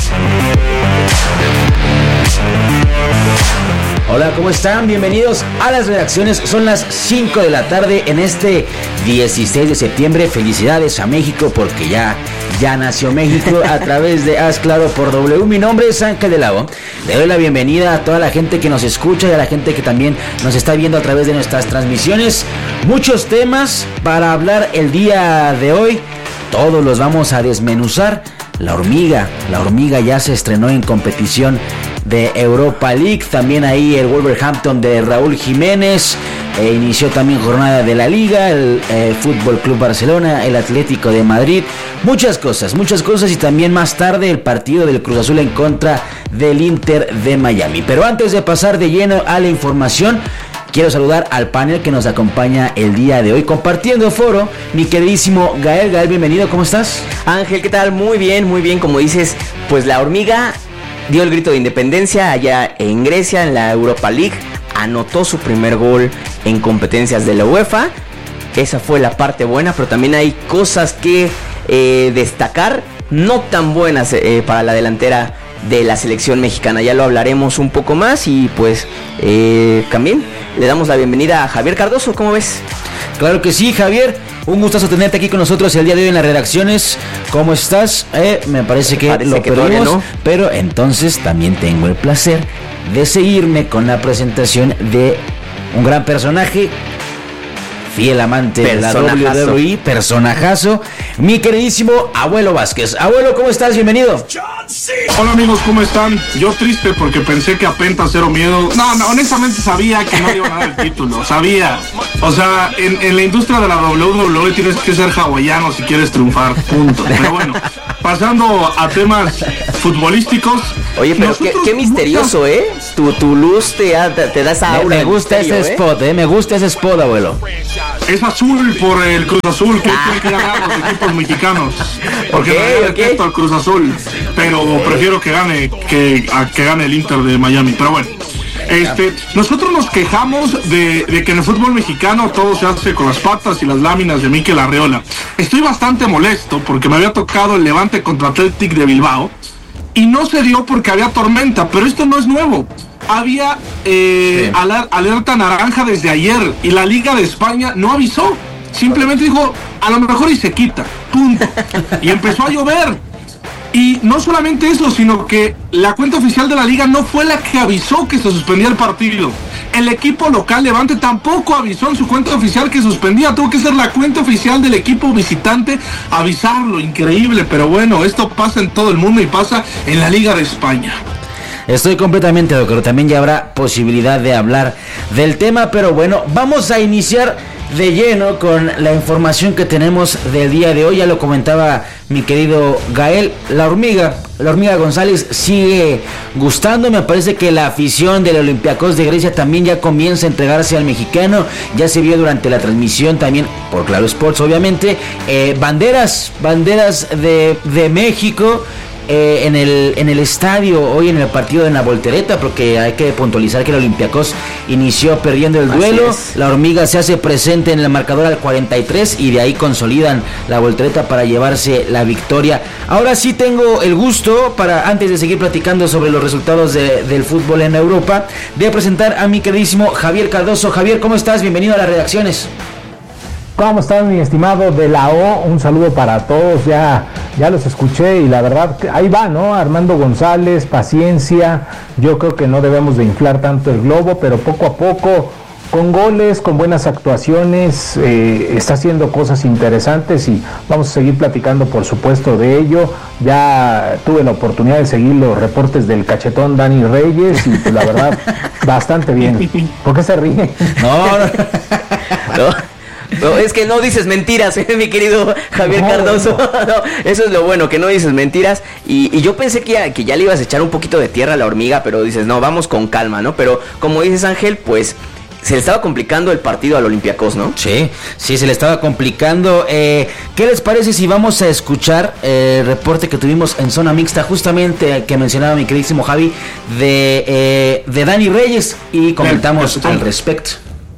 Hola, ¿cómo están? Bienvenidos a las redacciones. Son las cinco de la tarde en este dieciséis de septiembre. Felicidades a México porque ya, ya nació México a través de Haz Claro por W. Mi nombre es Ángel de Lago. Le doy la bienvenida a toda la gente que nos escucha y a la gente que también nos está viendo a través de nuestras transmisiones. Muchos temas para hablar el día de hoy. Todos los vamos a desmenuzar. La hormiga, la hormiga ya se estrenó en competición de Europa League, también ahí el Wolverhampton de Raúl Jiménez, e inició también jornada de la Liga, el eh, Fútbol Club Barcelona, el Atlético de Madrid, muchas cosas, muchas cosas y también más tarde el partido del Cruz Azul en contra del Inter de Miami. Pero antes de pasar de lleno a la información, quiero saludar al panel que nos acompaña el día de hoy compartiendo foro, mi queridísimo Gael. Gael, bienvenido, ¿cómo estás? Ángel, ¿qué tal? Muy bien, muy bien, como dices, pues la hormiga dio el grito de independencia allá en Grecia, en la Europa League, anotó su primer gol en competencias de la UEFA, esa fue la parte buena, pero también hay cosas que eh, destacar, no tan buenas eh, para la delantera de la selección mexicana, ya lo hablaremos un poco más y pues eh, también le damos la bienvenida a Javier Cardoso, ¿cómo ves? Claro que sí, Javier, un gustazo tenerte aquí con nosotros el día de hoy en las redacciones. ¿Cómo estás? Eh, me parece que parece lo que perdimos, no. Pero entonces también tengo el placer de seguirme con la presentación de un gran personaje, fiel amante de la doble u doble u E, personajazo, mi queridísimo Abuelo Vázquez. Abuelo, ¿cómo estás? Bienvenido. Hola amigos, ¿cómo están? Yo triste porque pensé que a Penta Cero Miedo... No, no, honestamente sabía que no iban a dar el título, sabía. O sea, en, en la industria de la doble u doble u E tienes que ser hawaiano si quieres triunfar, punto. Pero bueno, pasando a temas futbolísticos... Oye, pero qué, qué misterioso, ¿eh? Tu, tu luz te, te da esa aura. Me, me gusta ese ¿eh? spot, ¿eh? Me gusta ese spot, abuelo. Es azul por el Cruz Azul, que tiene que ganar los equipos mexicanos. Porque okay, no hay okay. respeto al Cruz Azul, pero okay. prefiero que gane que, a, que gane el Inter de Miami. Pero bueno, este, nosotros nos quejamos de, de que en el fútbol mexicano todo se hace con las patas y las láminas de Mikel Arreola. Estoy bastante molesto porque me había tocado el Levante contra Athletic de Bilbao y no se dio porque había tormenta, pero esto no es nuevo. Había eh, sí. alerta naranja desde ayer y la Liga de España no avisó. Simplemente dijo, a lo mejor y se quita, punto. Y empezó a llover. Y no solamente eso, sino que la cuenta oficial de la Liga no fue la que avisó que se suspendía el partido. El equipo local Levante tampoco avisó en su cuenta oficial que suspendía. Tuvo que ser la cuenta oficial del equipo visitante avisarlo. Increíble, pero bueno, esto pasa en todo el mundo y pasa en la Liga de España. Estoy completamente de acuerdo, también ya habrá posibilidad de hablar del tema, pero bueno, vamos a iniciar de lleno con la información que tenemos del día de hoy. Ya lo comentaba mi querido Gael, la hormiga, la hormiga González sigue gustando. Me parece que la afición del Olympiacos de Grecia también ya comienza a entregarse al mexicano. Ya se vio durante la transmisión también por Claro Sports, obviamente, eh, banderas, banderas de, de México. Eh, en el en el estadio hoy en el partido de la Voltereta, porque hay que puntualizar que el Olympiacos inició perdiendo el duelo. La hormiga se hace presente en el marcador al cuarenta y tres y de ahí consolidan la Voltereta para llevarse la victoria. Ahora sí tengo el gusto, para antes de seguir platicando sobre los resultados de, del fútbol en Europa, de presentar a mi queridísimo Javier Cardoso. Javier, ¿cómo estás? Bienvenido a las redacciones. ¿Cómo están, mi estimado de la O? Un saludo para todos, ya, ya los escuché y la verdad, ahí va, ¿no? Armando González, paciencia, yo creo que no debemos de inflar tanto el globo, pero poco a poco, con goles, con buenas actuaciones, eh, está haciendo cosas interesantes y vamos a seguir platicando, por supuesto, de ello. Ya tuve la oportunidad de seguir los reportes del cachetón Dani Reyes y pues, la verdad, bastante bien. ¿Por qué se ríe? No, no. no. No, es que no dices mentiras, ¿eh, mi querido Javier no, Cardoso. No. No, eso es lo bueno, que no dices mentiras. Y, y yo pensé que ya, que ya le ibas a echar un poquito de tierra a la hormiga, pero dices, no, vamos con calma, ¿no? Pero como dices, Ángel, pues se le estaba complicando el partido al Olympiacos, ¿no? Sí, sí, se le estaba complicando. Eh, ¿Qué les parece si vamos a escuchar el reporte que tuvimos en zona mixta, justamente que mencionaba mi queridísimo Javi, de, eh, de Dani Reyes, y comentamos al respecto?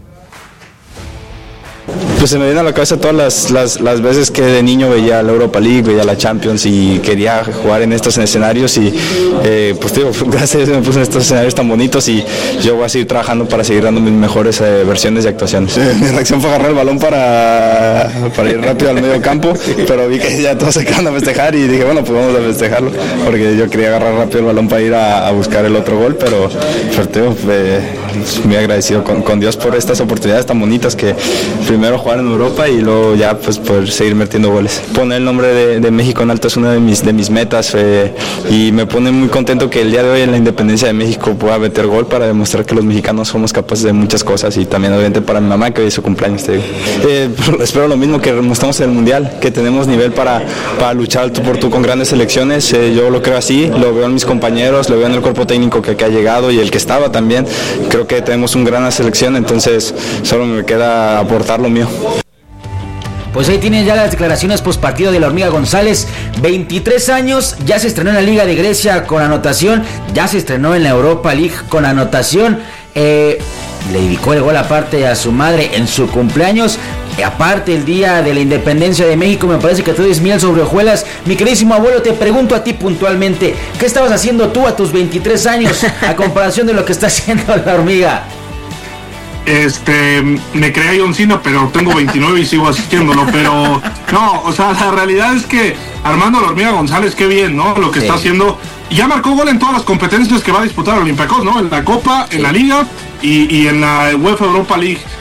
Pues se me viene a la cabeza todas las, las, las veces que de niño veía la Europa League, veía la Champions y quería jugar en estos escenarios y eh, pues digo, gracias a Dios me puse en estos escenarios tan bonitos y yo voy a seguir trabajando para seguir dando mis mejores eh, versiones y actuaciones. Eh, mi reacción fue agarrar el balón para, para ir rápido al medio campo, pero vi que ya todos se quedaban a festejar y dije, bueno, pues vamos a festejarlo, porque yo quería agarrar rápido el balón para ir a, a buscar el otro gol, pero, pero digo, eh, muy agradecido con, con Dios por estas oportunidades tan bonitas, que primero jugar en Europa y luego ya pues poder seguir metiendo goles. Poner el nombre de, de México en alto es una de mis, de mis metas eh, y me pone muy contento que el día de hoy en la independencia de México pueda meter gol para demostrar que los mexicanos somos capaces de muchas cosas, y también obviamente para mi mamá, que hoy es su cumpleaños, te digo. Eh, espero lo mismo, que estamos en el Mundial, que tenemos nivel para, para luchar al tú por tú con grandes selecciones. Eh, yo lo creo así, lo veo en mis compañeros, lo veo en el cuerpo técnico que, que ha llegado y el que estaba también. Creo que tenemos una gran selección, entonces solo me queda aportar lo mío. Pues ahí tienen ya las declaraciones post partido de la hormiga González. veintitrés años, ya se estrenó en la Liga de Grecia con anotación, ya se estrenó en la Europa League con anotación. Eh, le dedicó el gol aparte a su madre en su cumpleaños. Y aparte, el día de la independencia de México, me parece que tú eres miel sobre hojuelas. Mi queridísimo abuelo, te pregunto a ti puntualmente, ¿qué estabas haciendo tú a tus veintitrés años a comparación de lo que está haciendo la hormiga? Este, me creía John Cena, pero tengo veintinueve y sigo haciéndolo, pero no, o sea, la realidad es que Armando la hormiga González, qué bien, ¿no? Lo que sí está haciendo, ya marcó gol en todas las competencias que va a disputar el Olympiacos, ¿no? En la Copa, sí, en la Liga y, y en la UEFA Europa League.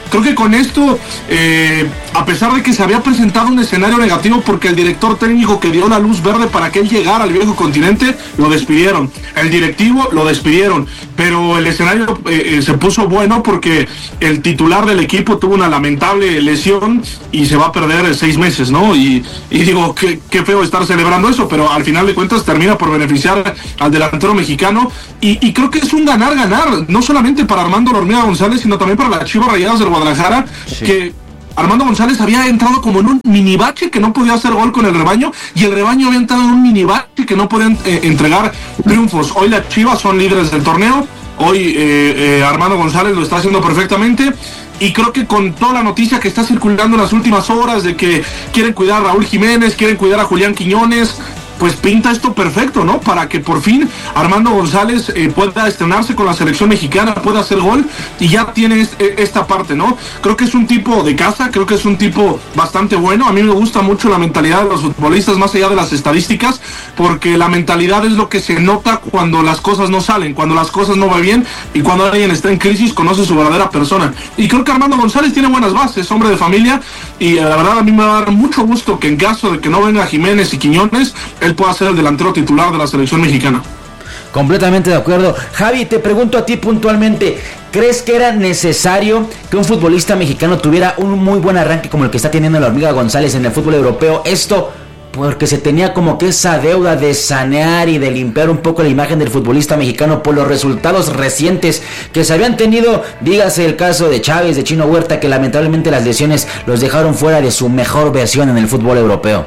creo que con esto, eh, a pesar de que se había presentado un escenario negativo porque el director técnico que dio la luz verde para que él llegara al viejo continente, lo despidieron. El directivo lo despidieron, pero el escenario eh, eh, se puso bueno porque el titular del equipo tuvo una lamentable lesión y se va a perder seis meses, ¿no? Y, y digo, qué, qué feo estar celebrando eso, pero al final de cuentas termina por beneficiar al delantero mexicano y, y creo que es un ganar-ganar, no solamente para Armando Hormiga González, sino también para las Chivas Rayadas del Guadalajara, sí. que Armando González había entrado como en un mini bache que no podía hacer gol con el rebaño y el rebaño había entrado en un mini bache que no podían eh, entregar triunfos. Hoy las Chivas son líderes del torneo, hoy eh, eh, Armando González lo está haciendo perfectamente y creo que con toda la noticia que está circulando en las últimas horas de que quieren cuidar a Raúl Jiménez, quieren cuidar a Julián Quiñones, pues pinta esto perfecto, ¿no? Para que por fin Armando González eh, pueda estrenarse con la selección mexicana, pueda hacer gol y ya tiene est- esta parte, ¿no? Creo que es un tipo de casa, creo que es un tipo bastante bueno. A mí me gusta mucho la mentalidad de los futbolistas más allá de las estadísticas, porque la mentalidad es lo que se nota cuando las cosas no salen, cuando las cosas no van bien y cuando alguien está en crisis conoce su verdadera persona. Y creo que Armando González tiene buenas bases, hombre de familia, y la verdad a mí me va a dar mucho gusto que en caso de que no venga Jiménez y Quiñones, él pueda ser el delantero titular de la selección mexicana. Completamente de acuerdo. Javi, te pregunto a ti puntualmente, ¿crees que era necesario que un futbolista mexicano tuviera un muy buen arranque como el que está teniendo la Hormiga González en el fútbol europeo? Esto porque se tenía como que esa deuda de sanear y de limpiar un poco la imagen del futbolista mexicano por los resultados recientes que se habían tenido, dígase el caso de Chávez, de Chino Huerta, que lamentablemente las lesiones los dejaron fuera de su mejor versión en el fútbol europeo.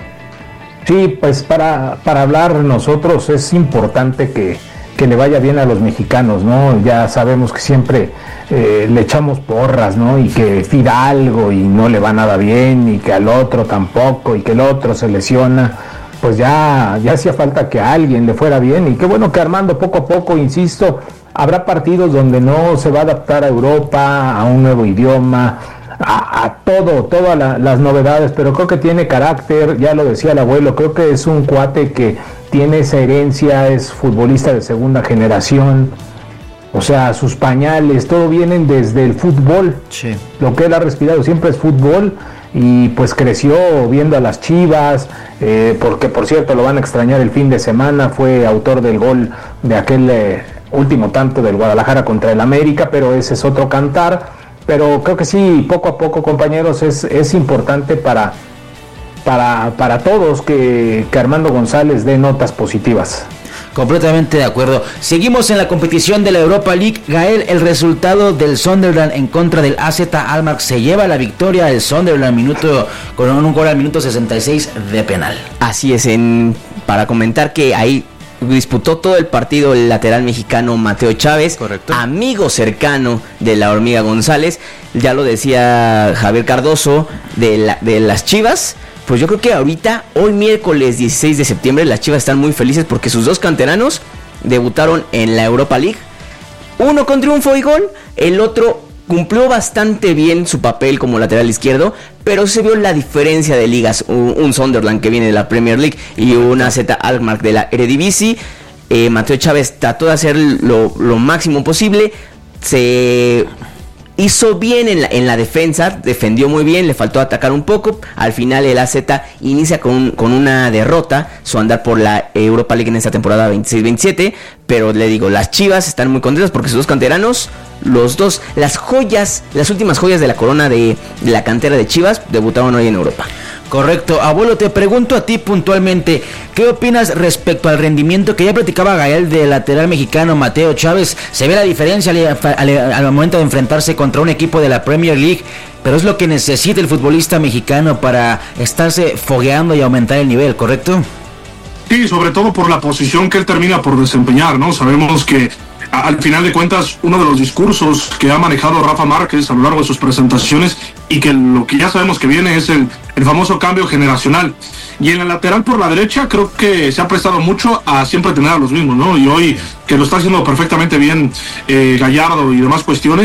Sí, pues para, para hablar nosotros es importante que, que le vaya bien a los mexicanos, ¿no? Ya sabemos que siempre eh, le echamos porras, ¿no? Y que Fidalgo y no le va nada bien y que al otro tampoco y que el otro se lesiona. Pues ya, ya hacía falta que a alguien le fuera bien y qué bueno que Armando poco a poco, insisto, habrá partidos donde no se va a adaptar a Europa, a un nuevo idioma, A, a todo, todas la, las novedades, pero creo que tiene carácter, ya lo decía el abuelo, creo que es un cuate que tiene esa herencia, es futbolista de segunda generación, o sea, sus pañales, todo vienen desde el fútbol, sí. Lo que él ha respirado siempre es fútbol, y pues creció viendo a las Chivas, eh, porque por cierto lo van a extrañar el fin de semana, fue autor del gol de aquel eh, último tanto del Guadalajara contra el América, pero ese es otro cantar. Pero creo que sí, poco a poco, compañeros, es, es importante para, para, para todos que, que Armando González dé notas positivas. Completamente de acuerdo. Seguimos en la competición de la Europa League. Gael, el resultado del Sunderland en contra del A Z Alkmaar se lleva la victoria. El Sunderland minuto, con un gol al minuto sesenta y seis de penal. Así es, en, para comentar que ahí disputó todo el partido el lateral mexicano Mateo Chávez, correcto, amigo cercano de la Hormiga González. Ya lo decía Javier Cardoso de, la, de las Chivas. Pues yo creo que ahorita, hoy miércoles dieciséis de septiembre, las Chivas están muy felices porque sus dos canteranos debutaron en la Europa League. Uno con triunfo y gol, el otro cumplió bastante bien su papel como lateral izquierdo, pero se vio la diferencia de ligas. Un, un Sunderland que viene de la Premier League y un A Z Alkmaar de la Eredivisie. eh, Mateo Chávez trató de hacer lo, lo máximo posible, se hizo bien en la, en la defensa, defendió muy bien, le faltó atacar un poco. Al final el A Z inicia con, con una derrota, su andar por la Europa League en esta temporada veintiséis veintisiete, pero le digo, las Chivas están muy contentas porque sus dos canteranos, los dos, las joyas, las últimas joyas de la corona de, de la cantera de Chivas, debutaron hoy en Europa. Correcto. Abuelo, te pregunto a ti puntualmente, ¿qué opinas respecto al rendimiento que ya platicaba Gael del lateral mexicano Mateo Chávez? Se ve la diferencia al, al, al momento de enfrentarse contra un equipo de la Premier League, pero es lo que necesita el futbolista mexicano para estarse fogueando y aumentar el nivel, ¿correcto? Sí, sobre todo por la posición que él termina por desempeñar, ¿no? Sabemos que al final de cuentas, uno de los discursos que ha manejado Rafa Márquez a lo largo de sus presentaciones y que lo que ya sabemos que viene es el, el famoso cambio generacional. Y en la lateral por la derecha creo que se ha prestado mucho a siempre tener a los mismos, ¿no? Y hoy que lo está haciendo perfectamente bien eh, Gallardo y demás cuestiones,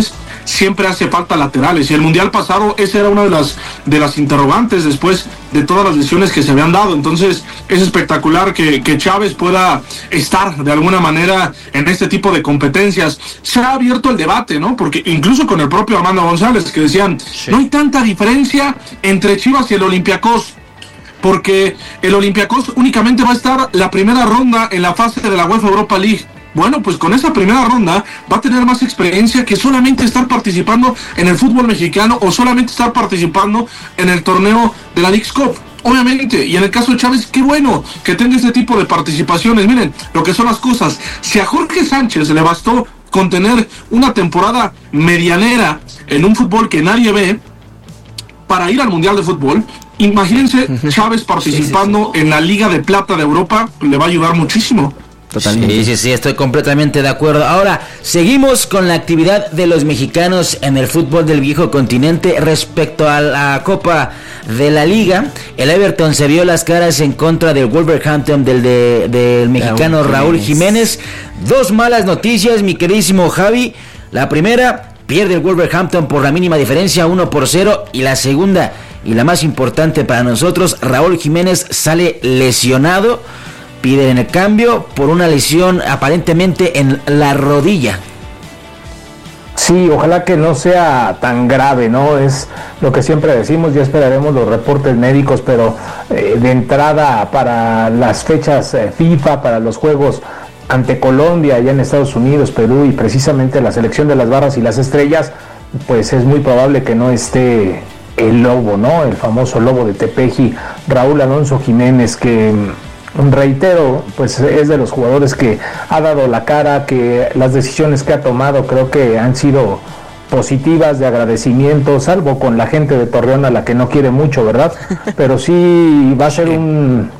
siempre hace falta laterales, y el Mundial pasado esa era una de las, de las interrogantes después de todas las lesiones que se habían dado. Entonces es espectacular que, que Chávez pueda estar de alguna manera en este tipo de competencias. Se ha abierto el debate, ¿no? Porque incluso con el propio Armando González, que decían, sí, no hay tanta diferencia entre Chivas y el Olympiacos, porque el Olympiacos únicamente va a estar la primera ronda en la fase de la UEFA Europa League. Bueno, pues con esa primera ronda va a tener más experiencia que solamente estar participando en el fútbol mexicano o solamente estar participando en el torneo de la Leagues Cup. Obviamente, y en el caso de Chávez, qué bueno que tenga este tipo de participaciones. Miren lo que son las cosas. Si a Jorge Sánchez le bastó con tener una temporada medianera en un fútbol que nadie ve para ir al Mundial de Fútbol, imagínense Chávez participando sí, sí, sí. en la Liga de Plata de Europa, le va a ayudar muchísimo. Totalmente. Sí, sí, sí, estoy completamente de acuerdo. Ahora, seguimos con la actividad de los mexicanos en el fútbol del viejo continente. Respecto a la Copa de la Liga, el Everton se vio las caras en contra del Wolverhampton del, de, del mexicano Raúl, Raúl Jiménez. Dos malas noticias, mi queridísimo Javi. La primera, pierde el Wolverhampton por la mínima diferencia, uno por cero. Y la segunda, y la más importante para nosotros, Raúl Jiménez sale lesionado. Piden el cambio por una lesión aparentemente en la rodilla. Sí, ojalá que no sea tan grave, ¿no? Es lo que siempre decimos, ya esperaremos los reportes médicos, pero eh, de entrada para las fechas eh, FIFA, para los juegos ante Colombia, allá en Estados Unidos, Perú y precisamente la selección de las barras y las estrellas, pues es muy probable que no esté el lobo, ¿no? El famoso lobo de Tepeji, Raúl Alonso Jiménez, que... reitero, pues es de los jugadores que ha dado la cara, que las decisiones que ha tomado creo que han sido positivas, de agradecimiento, salvo con la gente de Torreón a la que no quiere mucho, ¿verdad? Pero sí va a ser un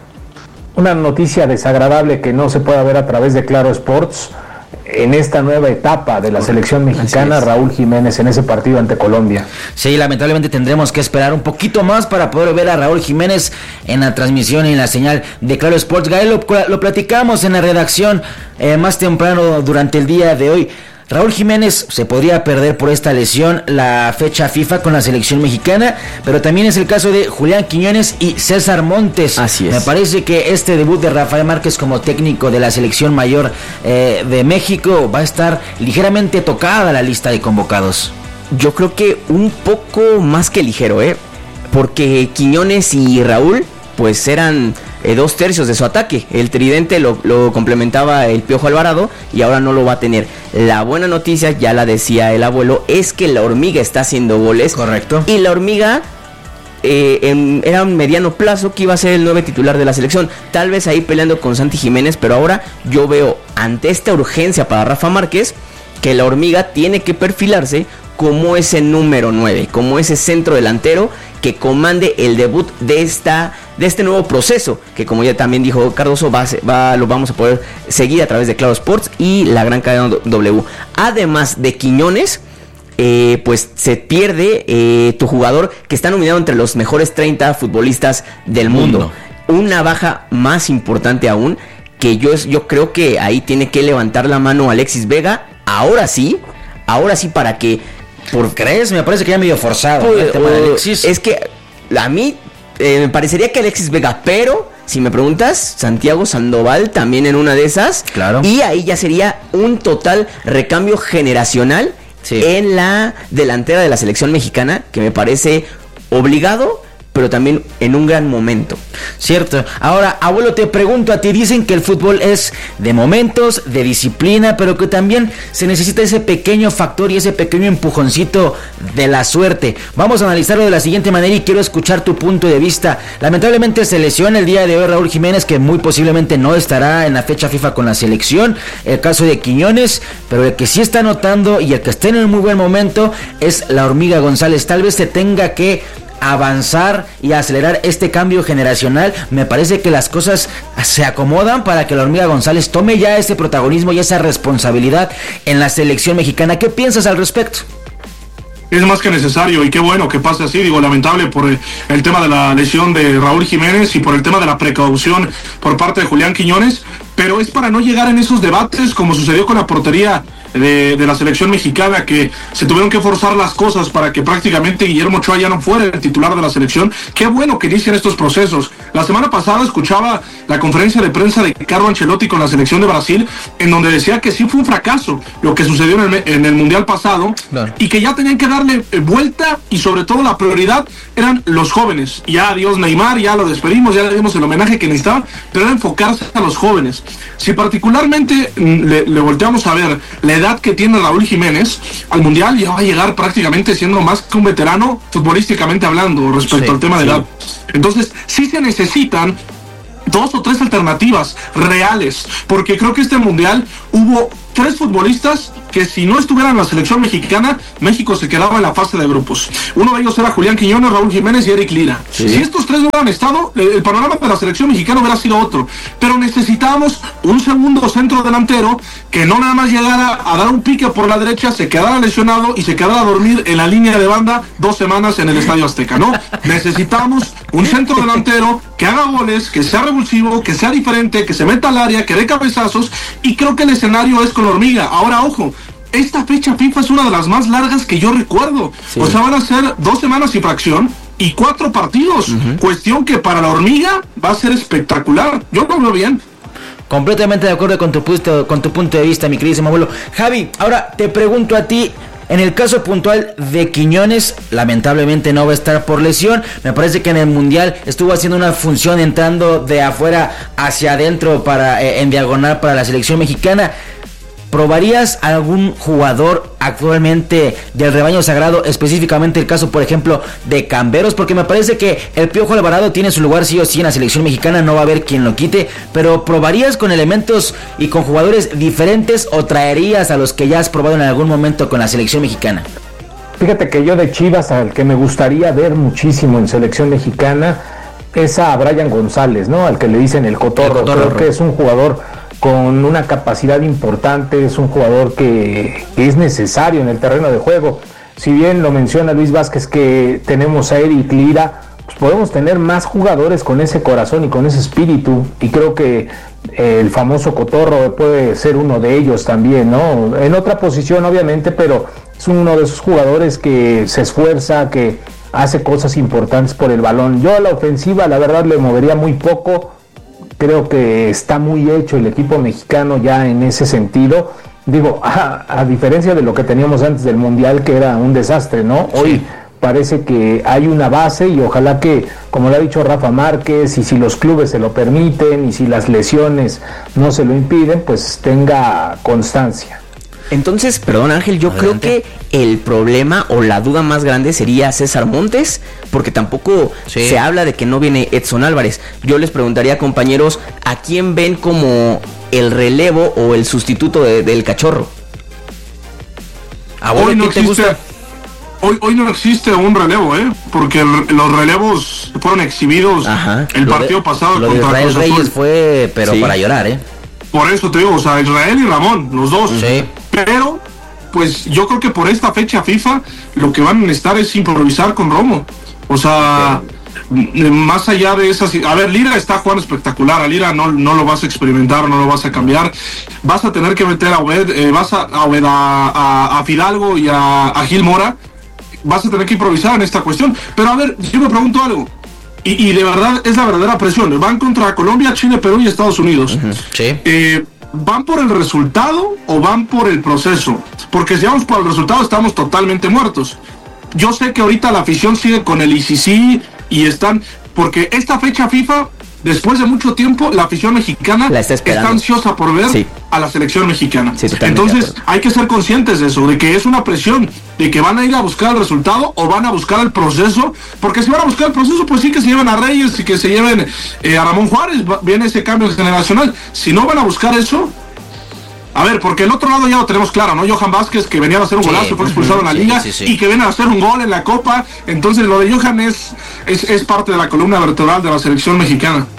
una noticia desagradable que no se pueda ver a través de Claro Sports en esta nueva etapa de la selección mexicana, Raúl Jiménez en ese partido ante Colombia. Sí, lamentablemente tendremos que esperar un poquito más para poder ver a Raúl Jiménez en la transmisión y en la señal de Claro Sports. Gael, lo, lo platicamos en la redacción eh, más temprano durante el día de hoy. Raúl Jiménez se podría perder por esta lesión la fecha FIFA con la selección mexicana, pero también es el caso de Julián Quiñones y César Montes. Así es. Me parece que este debut de Rafael Márquez como técnico de la selección mayor eh, de México va a estar ligeramente tocada la lista de convocados. Yo creo que un poco más que ligero, ¿eh? Porque Quiñones y Raúl pues eran eh, dos tercios de su ataque. El tridente lo, lo complementaba el Piojo Alvarado y ahora no lo va a tener. La buena noticia, ya la decía el abuelo, es que la hormiga está haciendo goles. Correcto. Y la hormiga eh, en, era un mediano plazo que iba a ser el nuevo titular de la selección. Tal vez ahí peleando con Santi Jiménez, pero ahora yo veo ante esta urgencia para Rafa Márquez que la hormiga tiene que perfilarse como ese número nueve, como ese centro delantero que comande el debut de esta de este nuevo proceso, que como ya también dijo Cardoso, va, va, lo vamos a poder seguir a través de Claro Sports y la gran cadena W. Además de Quiñones, eh, pues se pierde eh, tu jugador que está nominado entre los mejores treinta futbolistas del mundo. mundo. Una baja más importante aún, que yo, yo creo que ahí tiene que levantar la mano Alexis Vega, ahora sí, ahora sí para que... ¿Por crees? Me parece que ya medio forzado pues, el tema de Alexis. Es que a mí eh, me parecería que Alexis Vega, pero si me preguntas, Santiago Sandoval también en una de esas. Claro. Y ahí ya sería un total recambio generacional sí. en la delantera de la selección mexicana, que me parece obligado, pero también en un gran momento. Cierto. Ahora, abuelo, te pregunto a ti, dicen que el fútbol es de momentos, de disciplina, pero que también se necesita ese pequeño factor y ese pequeño empujoncito de la suerte. Vamos a analizarlo de la siguiente manera y quiero escuchar tu punto de vista. Lamentablemente se lesiona el día de hoy Raúl Jiménez, que muy posiblemente no estará en la fecha FIFA con la selección. El caso de Quiñones, pero el que sí está anotando y el que está en un muy buen momento es la Hormiga González. Tal vez se tenga que avanzar y acelerar este cambio generacional. Me parece que las cosas se acomodan para que la Hormiga González tome ya ese protagonismo y esa responsabilidad en la selección mexicana. ¿Qué piensas al respecto? Es más que necesario y qué bueno que pase así. Digo, lamentable por el, el tema de la lesión de Raúl Jiménez y por el tema de la precaución por parte de Julián Quiñones, pero es para no llegar en esos debates como sucedió con la portería de, de la selección mexicana, que se tuvieron que forzar las cosas para que prácticamente Guillermo Ochoa ya no fuera el titular de la selección. Qué bueno que inician estos procesos. La semana pasada escuchaba la conferencia de prensa de Carlo Ancelotti con la selección de Brasil, en donde decía que sí fue un fracaso lo que sucedió en el, en el Mundial pasado, claro, y que ya tenían que darle vuelta, y sobre todo la prioridad eran los jóvenes. Ya adiós Neymar, ya lo despedimos, ya le dimos el homenaje que necesitaba, pero era enfocarse a los jóvenes. Si particularmente le, le volteamos a ver la edad que tiene Raúl Jiménez, al Mundial ya va a llegar prácticamente siendo más que un veterano futbolísticamente hablando respecto sí, al tema de sí. edad. Entonces sí se necesitan dos o tres alternativas reales, porque creo que este Mundial hubo tres futbolistas que si no estuvieran en la selección mexicana, México se quedaba en la fase de grupos. Uno de ellos era Julián Quiñones, Raúl Jiménez y Eric Lira. Sí. Si estos tres no hubieran estado, el panorama de la selección mexicana hubiera sido otro. Pero necesitábamos un segundo centro delantero que no nada más llegara a dar un pique por la derecha, se quedara lesionado y se quedara a dormir en la línea de banda dos semanas en el Estadio Azteca, ¿no? Necesitamos un centro delantero que haga goles, que sea revulsivo, que sea diferente, que se meta al área, que dé cabezazos, y creo que el escenario es con la hormiga. Ahora, ojo, esta fecha FIFA es una de las más largas que yo recuerdo. Sí. O sea, van a ser dos semanas y fracción y cuatro partidos. Uh-huh. Cuestión que para la hormiga va a ser espectacular. Yo lo veo bien. Completamente de acuerdo con tu punto, con tu punto de vista, mi queridísimo abuelo. Javi, ahora te pregunto a ti. En el caso puntual de Quiñones, lamentablemente no va a estar por lesión. Me parece que en el Mundial estuvo haciendo una función entrando de afuera hacia adentro para eh, en diagonal para la selección mexicana. ¿Probarías algún jugador actualmente del rebaño sagrado, específicamente el caso, por ejemplo, de Camberos? Porque me parece que el Piojo Alvarado tiene su lugar sí o sí en la selección mexicana, no va a haber quien lo quite, pero ¿probarías con elementos y con jugadores diferentes o traerías a los que ya has probado en algún momento con la selección mexicana? Fíjate que yo de Chivas, al que me gustaría ver muchísimo en selección mexicana, es a Brian González, ¿no? Al que le dicen el Cotorro. El Cotorro. Creo que es un jugador con una capacidad importante, es un jugador que, que es necesario en el terreno de juego. Si bien lo menciona Luis Vázquez que tenemos a Eric Lira, pues podemos tener más jugadores con ese corazón y con ese espíritu, y creo que eh, el famoso Cotorro puede ser uno de ellos también, ¿no? En otra posición obviamente, pero es uno de esos jugadores que se esfuerza, que hace cosas importantes por el balón. Yo a la ofensiva la verdad le movería muy poco. Creo que está muy hecho el equipo mexicano ya en ese sentido. Digo, a, a diferencia de lo que teníamos antes del Mundial, que era un desastre, ¿no? Hoy sí parece que hay una base, y ojalá que, como lo ha dicho Rafa Márquez, y si los clubes se lo permiten, y si las lesiones no se lo impiden, pues tenga constancia. Entonces, perdón Ángel, yo Adelante. creo que el problema o la duda más grande sería César Montes, porque tampoco sí. se habla de que no viene Edson Álvarez. Yo les preguntaría, compañeros, ¿a quién ven como el relevo o el sustituto de, del Cachorro? ¿A vos hoy no te existe, gusta? Hoy, hoy no existe un relevo, ¿eh? Porque el, los relevos fueron exhibidos Ajá. el lo partido de, pasado lo contra de Israel Cruz Azul. Reyes fue, pero sí. para llorar, ¿eh? Por eso te digo, o sea, Israel y Ramón, los dos. Sí. Pero, pues yo creo que por esta fecha FIFA lo que van a necesitar es improvisar con Romo. O sea, okay. más allá de esas... A ver, Lira está jugando espectacular. A Lira no, no lo vas a experimentar, no lo vas a cambiar. Vas a tener que meter a Obed, eh, vas a, a, Obed a, a, a Fidalgo y a, a Gil Mora. Vas a tener que improvisar en esta cuestión. Pero a ver, yo me pregunto algo. Y, y de verdad es la verdadera presión. Van contra Colombia, Chile, Perú y Estados Unidos. Uh-huh. Sí. Eh, ¿Van por el resultado o van por el proceso? Porque si vamos por el resultado estamos totalmente muertos. Yo sé que ahorita la afición sigue con el I C C y están... Porque esta fecha FIFA, después de mucho tiempo, la afición mexicana está, está ansiosa por ver sí. a la selección mexicana. Sí, entonces hay que ser conscientes de eso, de que es una presión, de que van a ir a buscar el resultado o van a buscar el proceso. Porque si van a buscar el proceso, pues sí que se lleven a Reyes y que se lleven eh, a Ramón Juárez, viene ese cambio generacional. Si no van a buscar eso... A ver, porque el otro lado ya lo tenemos claro, ¿no? Johan Vázquez, que venía a hacer un golazo, sí, fue expulsado en la sí, liga, sí, sí. y que viene a hacer un gol en la Copa. Entonces lo de Johan es, es, es parte de la columna vertebral de la selección mexicana.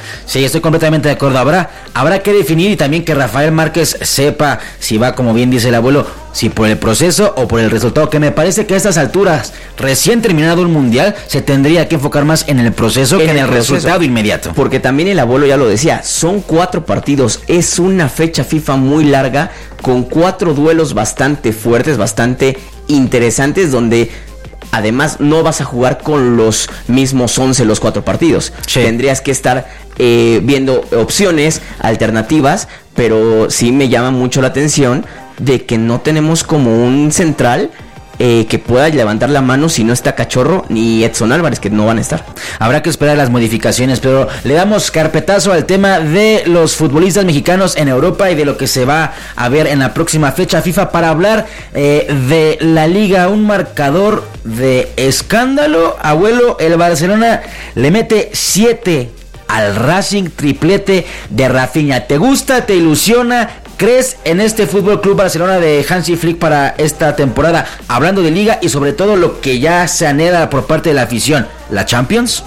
Sí, estoy completamente de acuerdo. Habrá, habrá que definir y también que Rafael Márquez sepa si va, como bien dice el abuelo, si por el proceso o por el resultado, que me parece que a estas alturas, recién terminado el Mundial, se tendría que enfocar más en el proceso en que en el, el resultado inmediato. Porque también el abuelo ya lo decía, son cuatro partidos, es una fecha FIFA muy larga, con cuatro duelos bastante fuertes, bastante interesantes, donde además no vas a jugar con los mismos once los cuatro partidos. Sí. Tendrías que estar eh, viendo opciones, alternativas, pero sí me llama mucho la atención de que no tenemos como un central eh, que pueda levantar la mano si no está Cachorro ni Edson Álvarez, que no van a estar. Habrá que esperar las modificaciones, pero le damos carpetazo al tema de los futbolistas mexicanos en Europa y de lo que se va a ver en la próxima fecha FIFA para hablar eh, de la Liga. Un marcador de escándalo, abuelo. El Barcelona le mete siete al Racing, triplete de Rafinha. ¿Te gusta? ¿Te ilusiona? ¿Crees en este Fútbol Club Barcelona de Hansi Flick para esta temporada? Hablando de Liga y sobre todo lo que ya se anhela por parte de la afición, ¿la Champions?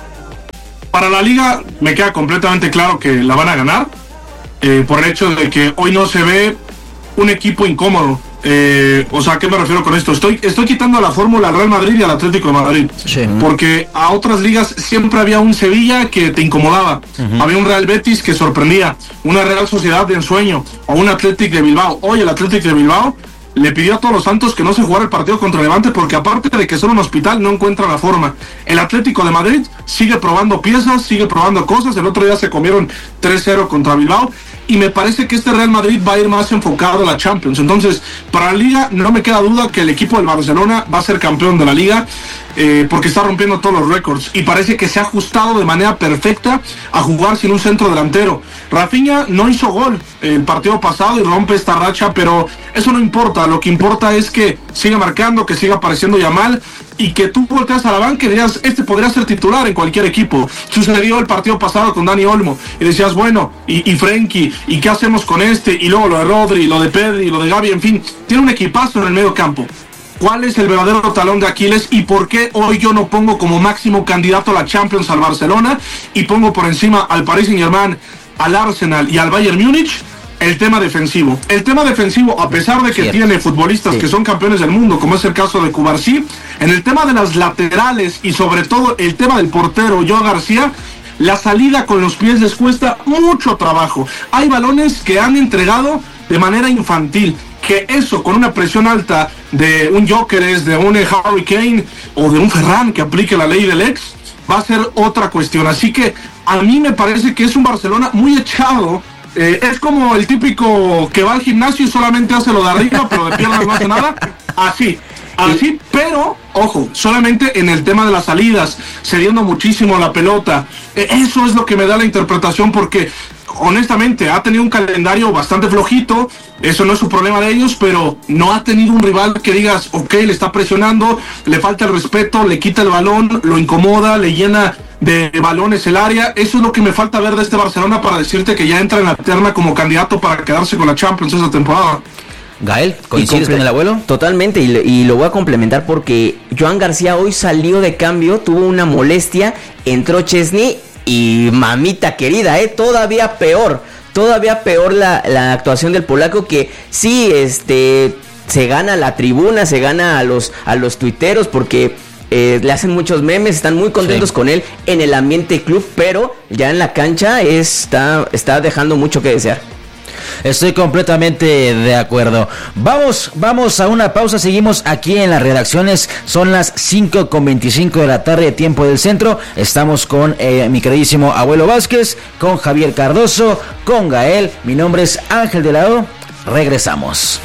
Para la Liga me queda completamente claro que la van a ganar, eh, por el hecho de que hoy no se ve un equipo incómodo. Eh, o sea, ¿a qué me refiero con esto? Estoy, estoy quitando la fórmula al Real Madrid y al Atlético de Madrid. Sí. Porque a otras ligas siempre había un Sevilla que te incomodaba. Uh-huh. Había un Real Betis que sorprendía. Una Real Sociedad de ensueño. O un Athletic de Bilbao. Hoy el Athletic de Bilbao le pidió a todos los santos que no se jugara el partido contra Levante, porque aparte de que son un hospital, no encuentra la forma. El Atlético de Madrid sigue probando piezas, sigue probando cosas. El otro día se comieron tres cero contra Bilbao. Y me parece que este Real Madrid va a ir más enfocado a la Champions. Entonces, para la Liga no me queda duda que el equipo del Barcelona va a ser campeón de la Liga, eh, porque está rompiendo todos los récords. Y parece que se ha ajustado de manera perfecta a jugar sin un centro delantero. Rafinha no hizo gol el partido pasado y rompe esta racha, pero eso no importa. Lo que importa es que siga marcando, que siga apareciendo Yamal, y que tú volteas a la banca y dirías, este podría ser titular en cualquier equipo. Sucedió el partido pasado con Dani Olmo, y decías, bueno, y, y Frenkie, ¿y qué hacemos con este? Y luego lo de Rodri, lo de Pedri, lo de Gavi, en fin, tiene un equipazo en el medio campo. ¿Cuál es el verdadero talón de Aquiles y por qué hoy yo no pongo como máximo candidato a la Champions al Barcelona y pongo por encima al Paris Saint-Germain, al Arsenal y al Bayern Múnich? El tema defensivo. El tema defensivo, a pesar de que Cierto. tiene futbolistas sí. que son campeones del mundo, como es el caso de Cubarsí, en el tema de las laterales y sobre todo el tema del portero Joao García, la salida con los pies les cuesta mucho trabajo. Hay balones que han entregado de manera infantil, que eso con una presión alta de un Gyökeres, de un Harry Kane o de un Ferran que aplique la ley del ex, va a ser otra cuestión. Así que a mí me parece que es un Barcelona muy echado. Eh, es como el típico que va al gimnasio y solamente hace lo de arriba, pero de piernas no hace nada. Así, así, pero, ojo, solamente en el tema de las salidas, cediendo muchísimo la pelota. Eh, eso es lo que me da la interpretación, porque honestamente ha tenido un calendario bastante flojito. Eso no es un problema de ellos, pero no ha tenido un rival que digas, ok, le está presionando, le falta el respeto, le quita el balón, lo incomoda, le llena de balones el área. Eso es lo que me falta ver de este Barcelona para decirte que ya entra en la terna como candidato para quedarse con la Champions esa temporada. Gael, ¿coincides con el abuelo? Totalmente, y, y lo voy a complementar porque Joan García hoy salió de cambio, tuvo una molestia, entró Chesney y mamita querida, eh, todavía peor, todavía peor la, la actuación del polaco, que sí, este, se gana la tribuna, se gana a los, a los tuiteros porque Eh, le hacen muchos memes, están muy contentos sí. con él en el ambiente club, pero ya en la cancha está, está dejando mucho que desear. Estoy completamente de acuerdo. Vamos, vamos a una pausa. Seguimos aquí en las redacciones. Son las cinco con veinticinco de la tarde, tiempo del centro. Estamos con eh, mi queridísimo abuelo Vázquez, con Javier Cardoso, con Gael. Mi nombre es Ángel de la O. Regresamos.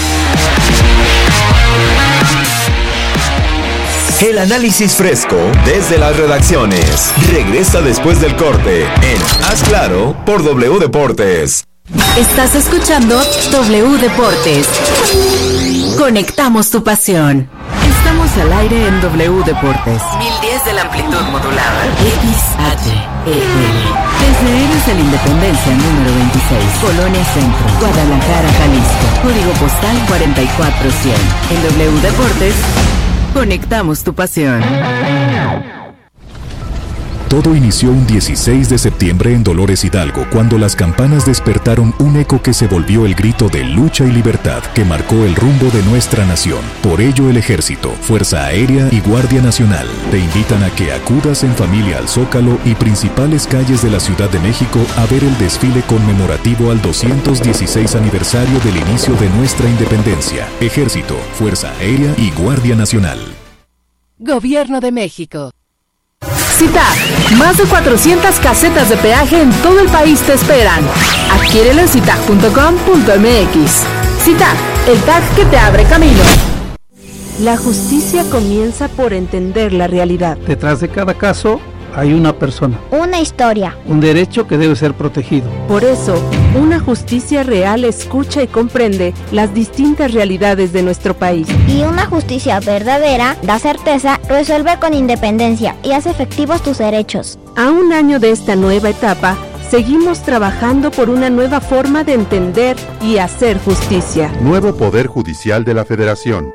El análisis fresco desde las redacciones regresa después del corte en Haz Claro por W Deportes. Estás escuchando W Deportes. Conectamos tu pasión. Estamos al aire en W Deportes. mil diez de la amplitud modulada. X H E L. Desde Héroes de la Independencia número veintiséis, Colonia Centro, Guadalajara, Jalisco. Código postal cuarenta y cuatro cien. En W Deportes, conectamos tu pasión. Todo inició un dieciséis de septiembre en Dolores Hidalgo, cuando las campanas despertaron un eco que se volvió el grito de lucha y libertad que marcó el rumbo de nuestra nación. Por ello, el Ejército, Fuerza Aérea y Guardia Nacional te invitan a que acudas en familia al Zócalo y principales calles de la Ciudad de México a ver el desfile conmemorativo al doscientos dieciséis aniversario del inicio de nuestra independencia. Ejército, Fuerza Aérea y Guardia Nacional. Gobierno de México. CITAG, más de cuatrocientas casetas de peaje en todo el país te esperan. Adquiérelo en citag punto com punto m x. CITAG, el tag que te abre camino. La justicia comienza por entender la realidad. Detrás de cada caso hay una persona. Una historia. Un derecho que debe ser protegido. Por eso, una justicia real escucha y comprende las distintas realidades de nuestro país. Y una justicia verdadera da certeza, resuelve con independencia y hace efectivos tus derechos. A un año de esta nueva etapa, seguimos trabajando por una nueva forma de entender y hacer justicia. Nuevo Poder Judicial de la Federación.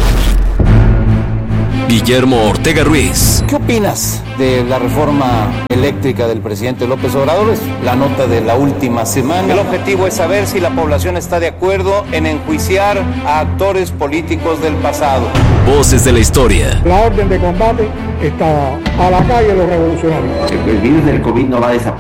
Guillermo Ortega Ruiz. ¿Qué opinas de la reforma eléctrica del presidente López Obrador? Es la nota de la última semana. El objetivo es saber si la población está de acuerdo en enjuiciar a actores políticos del pasado. Voces de la historia. La orden de combate está a la calle de los revolucionarios. El virus del COVID no va a desaparecer.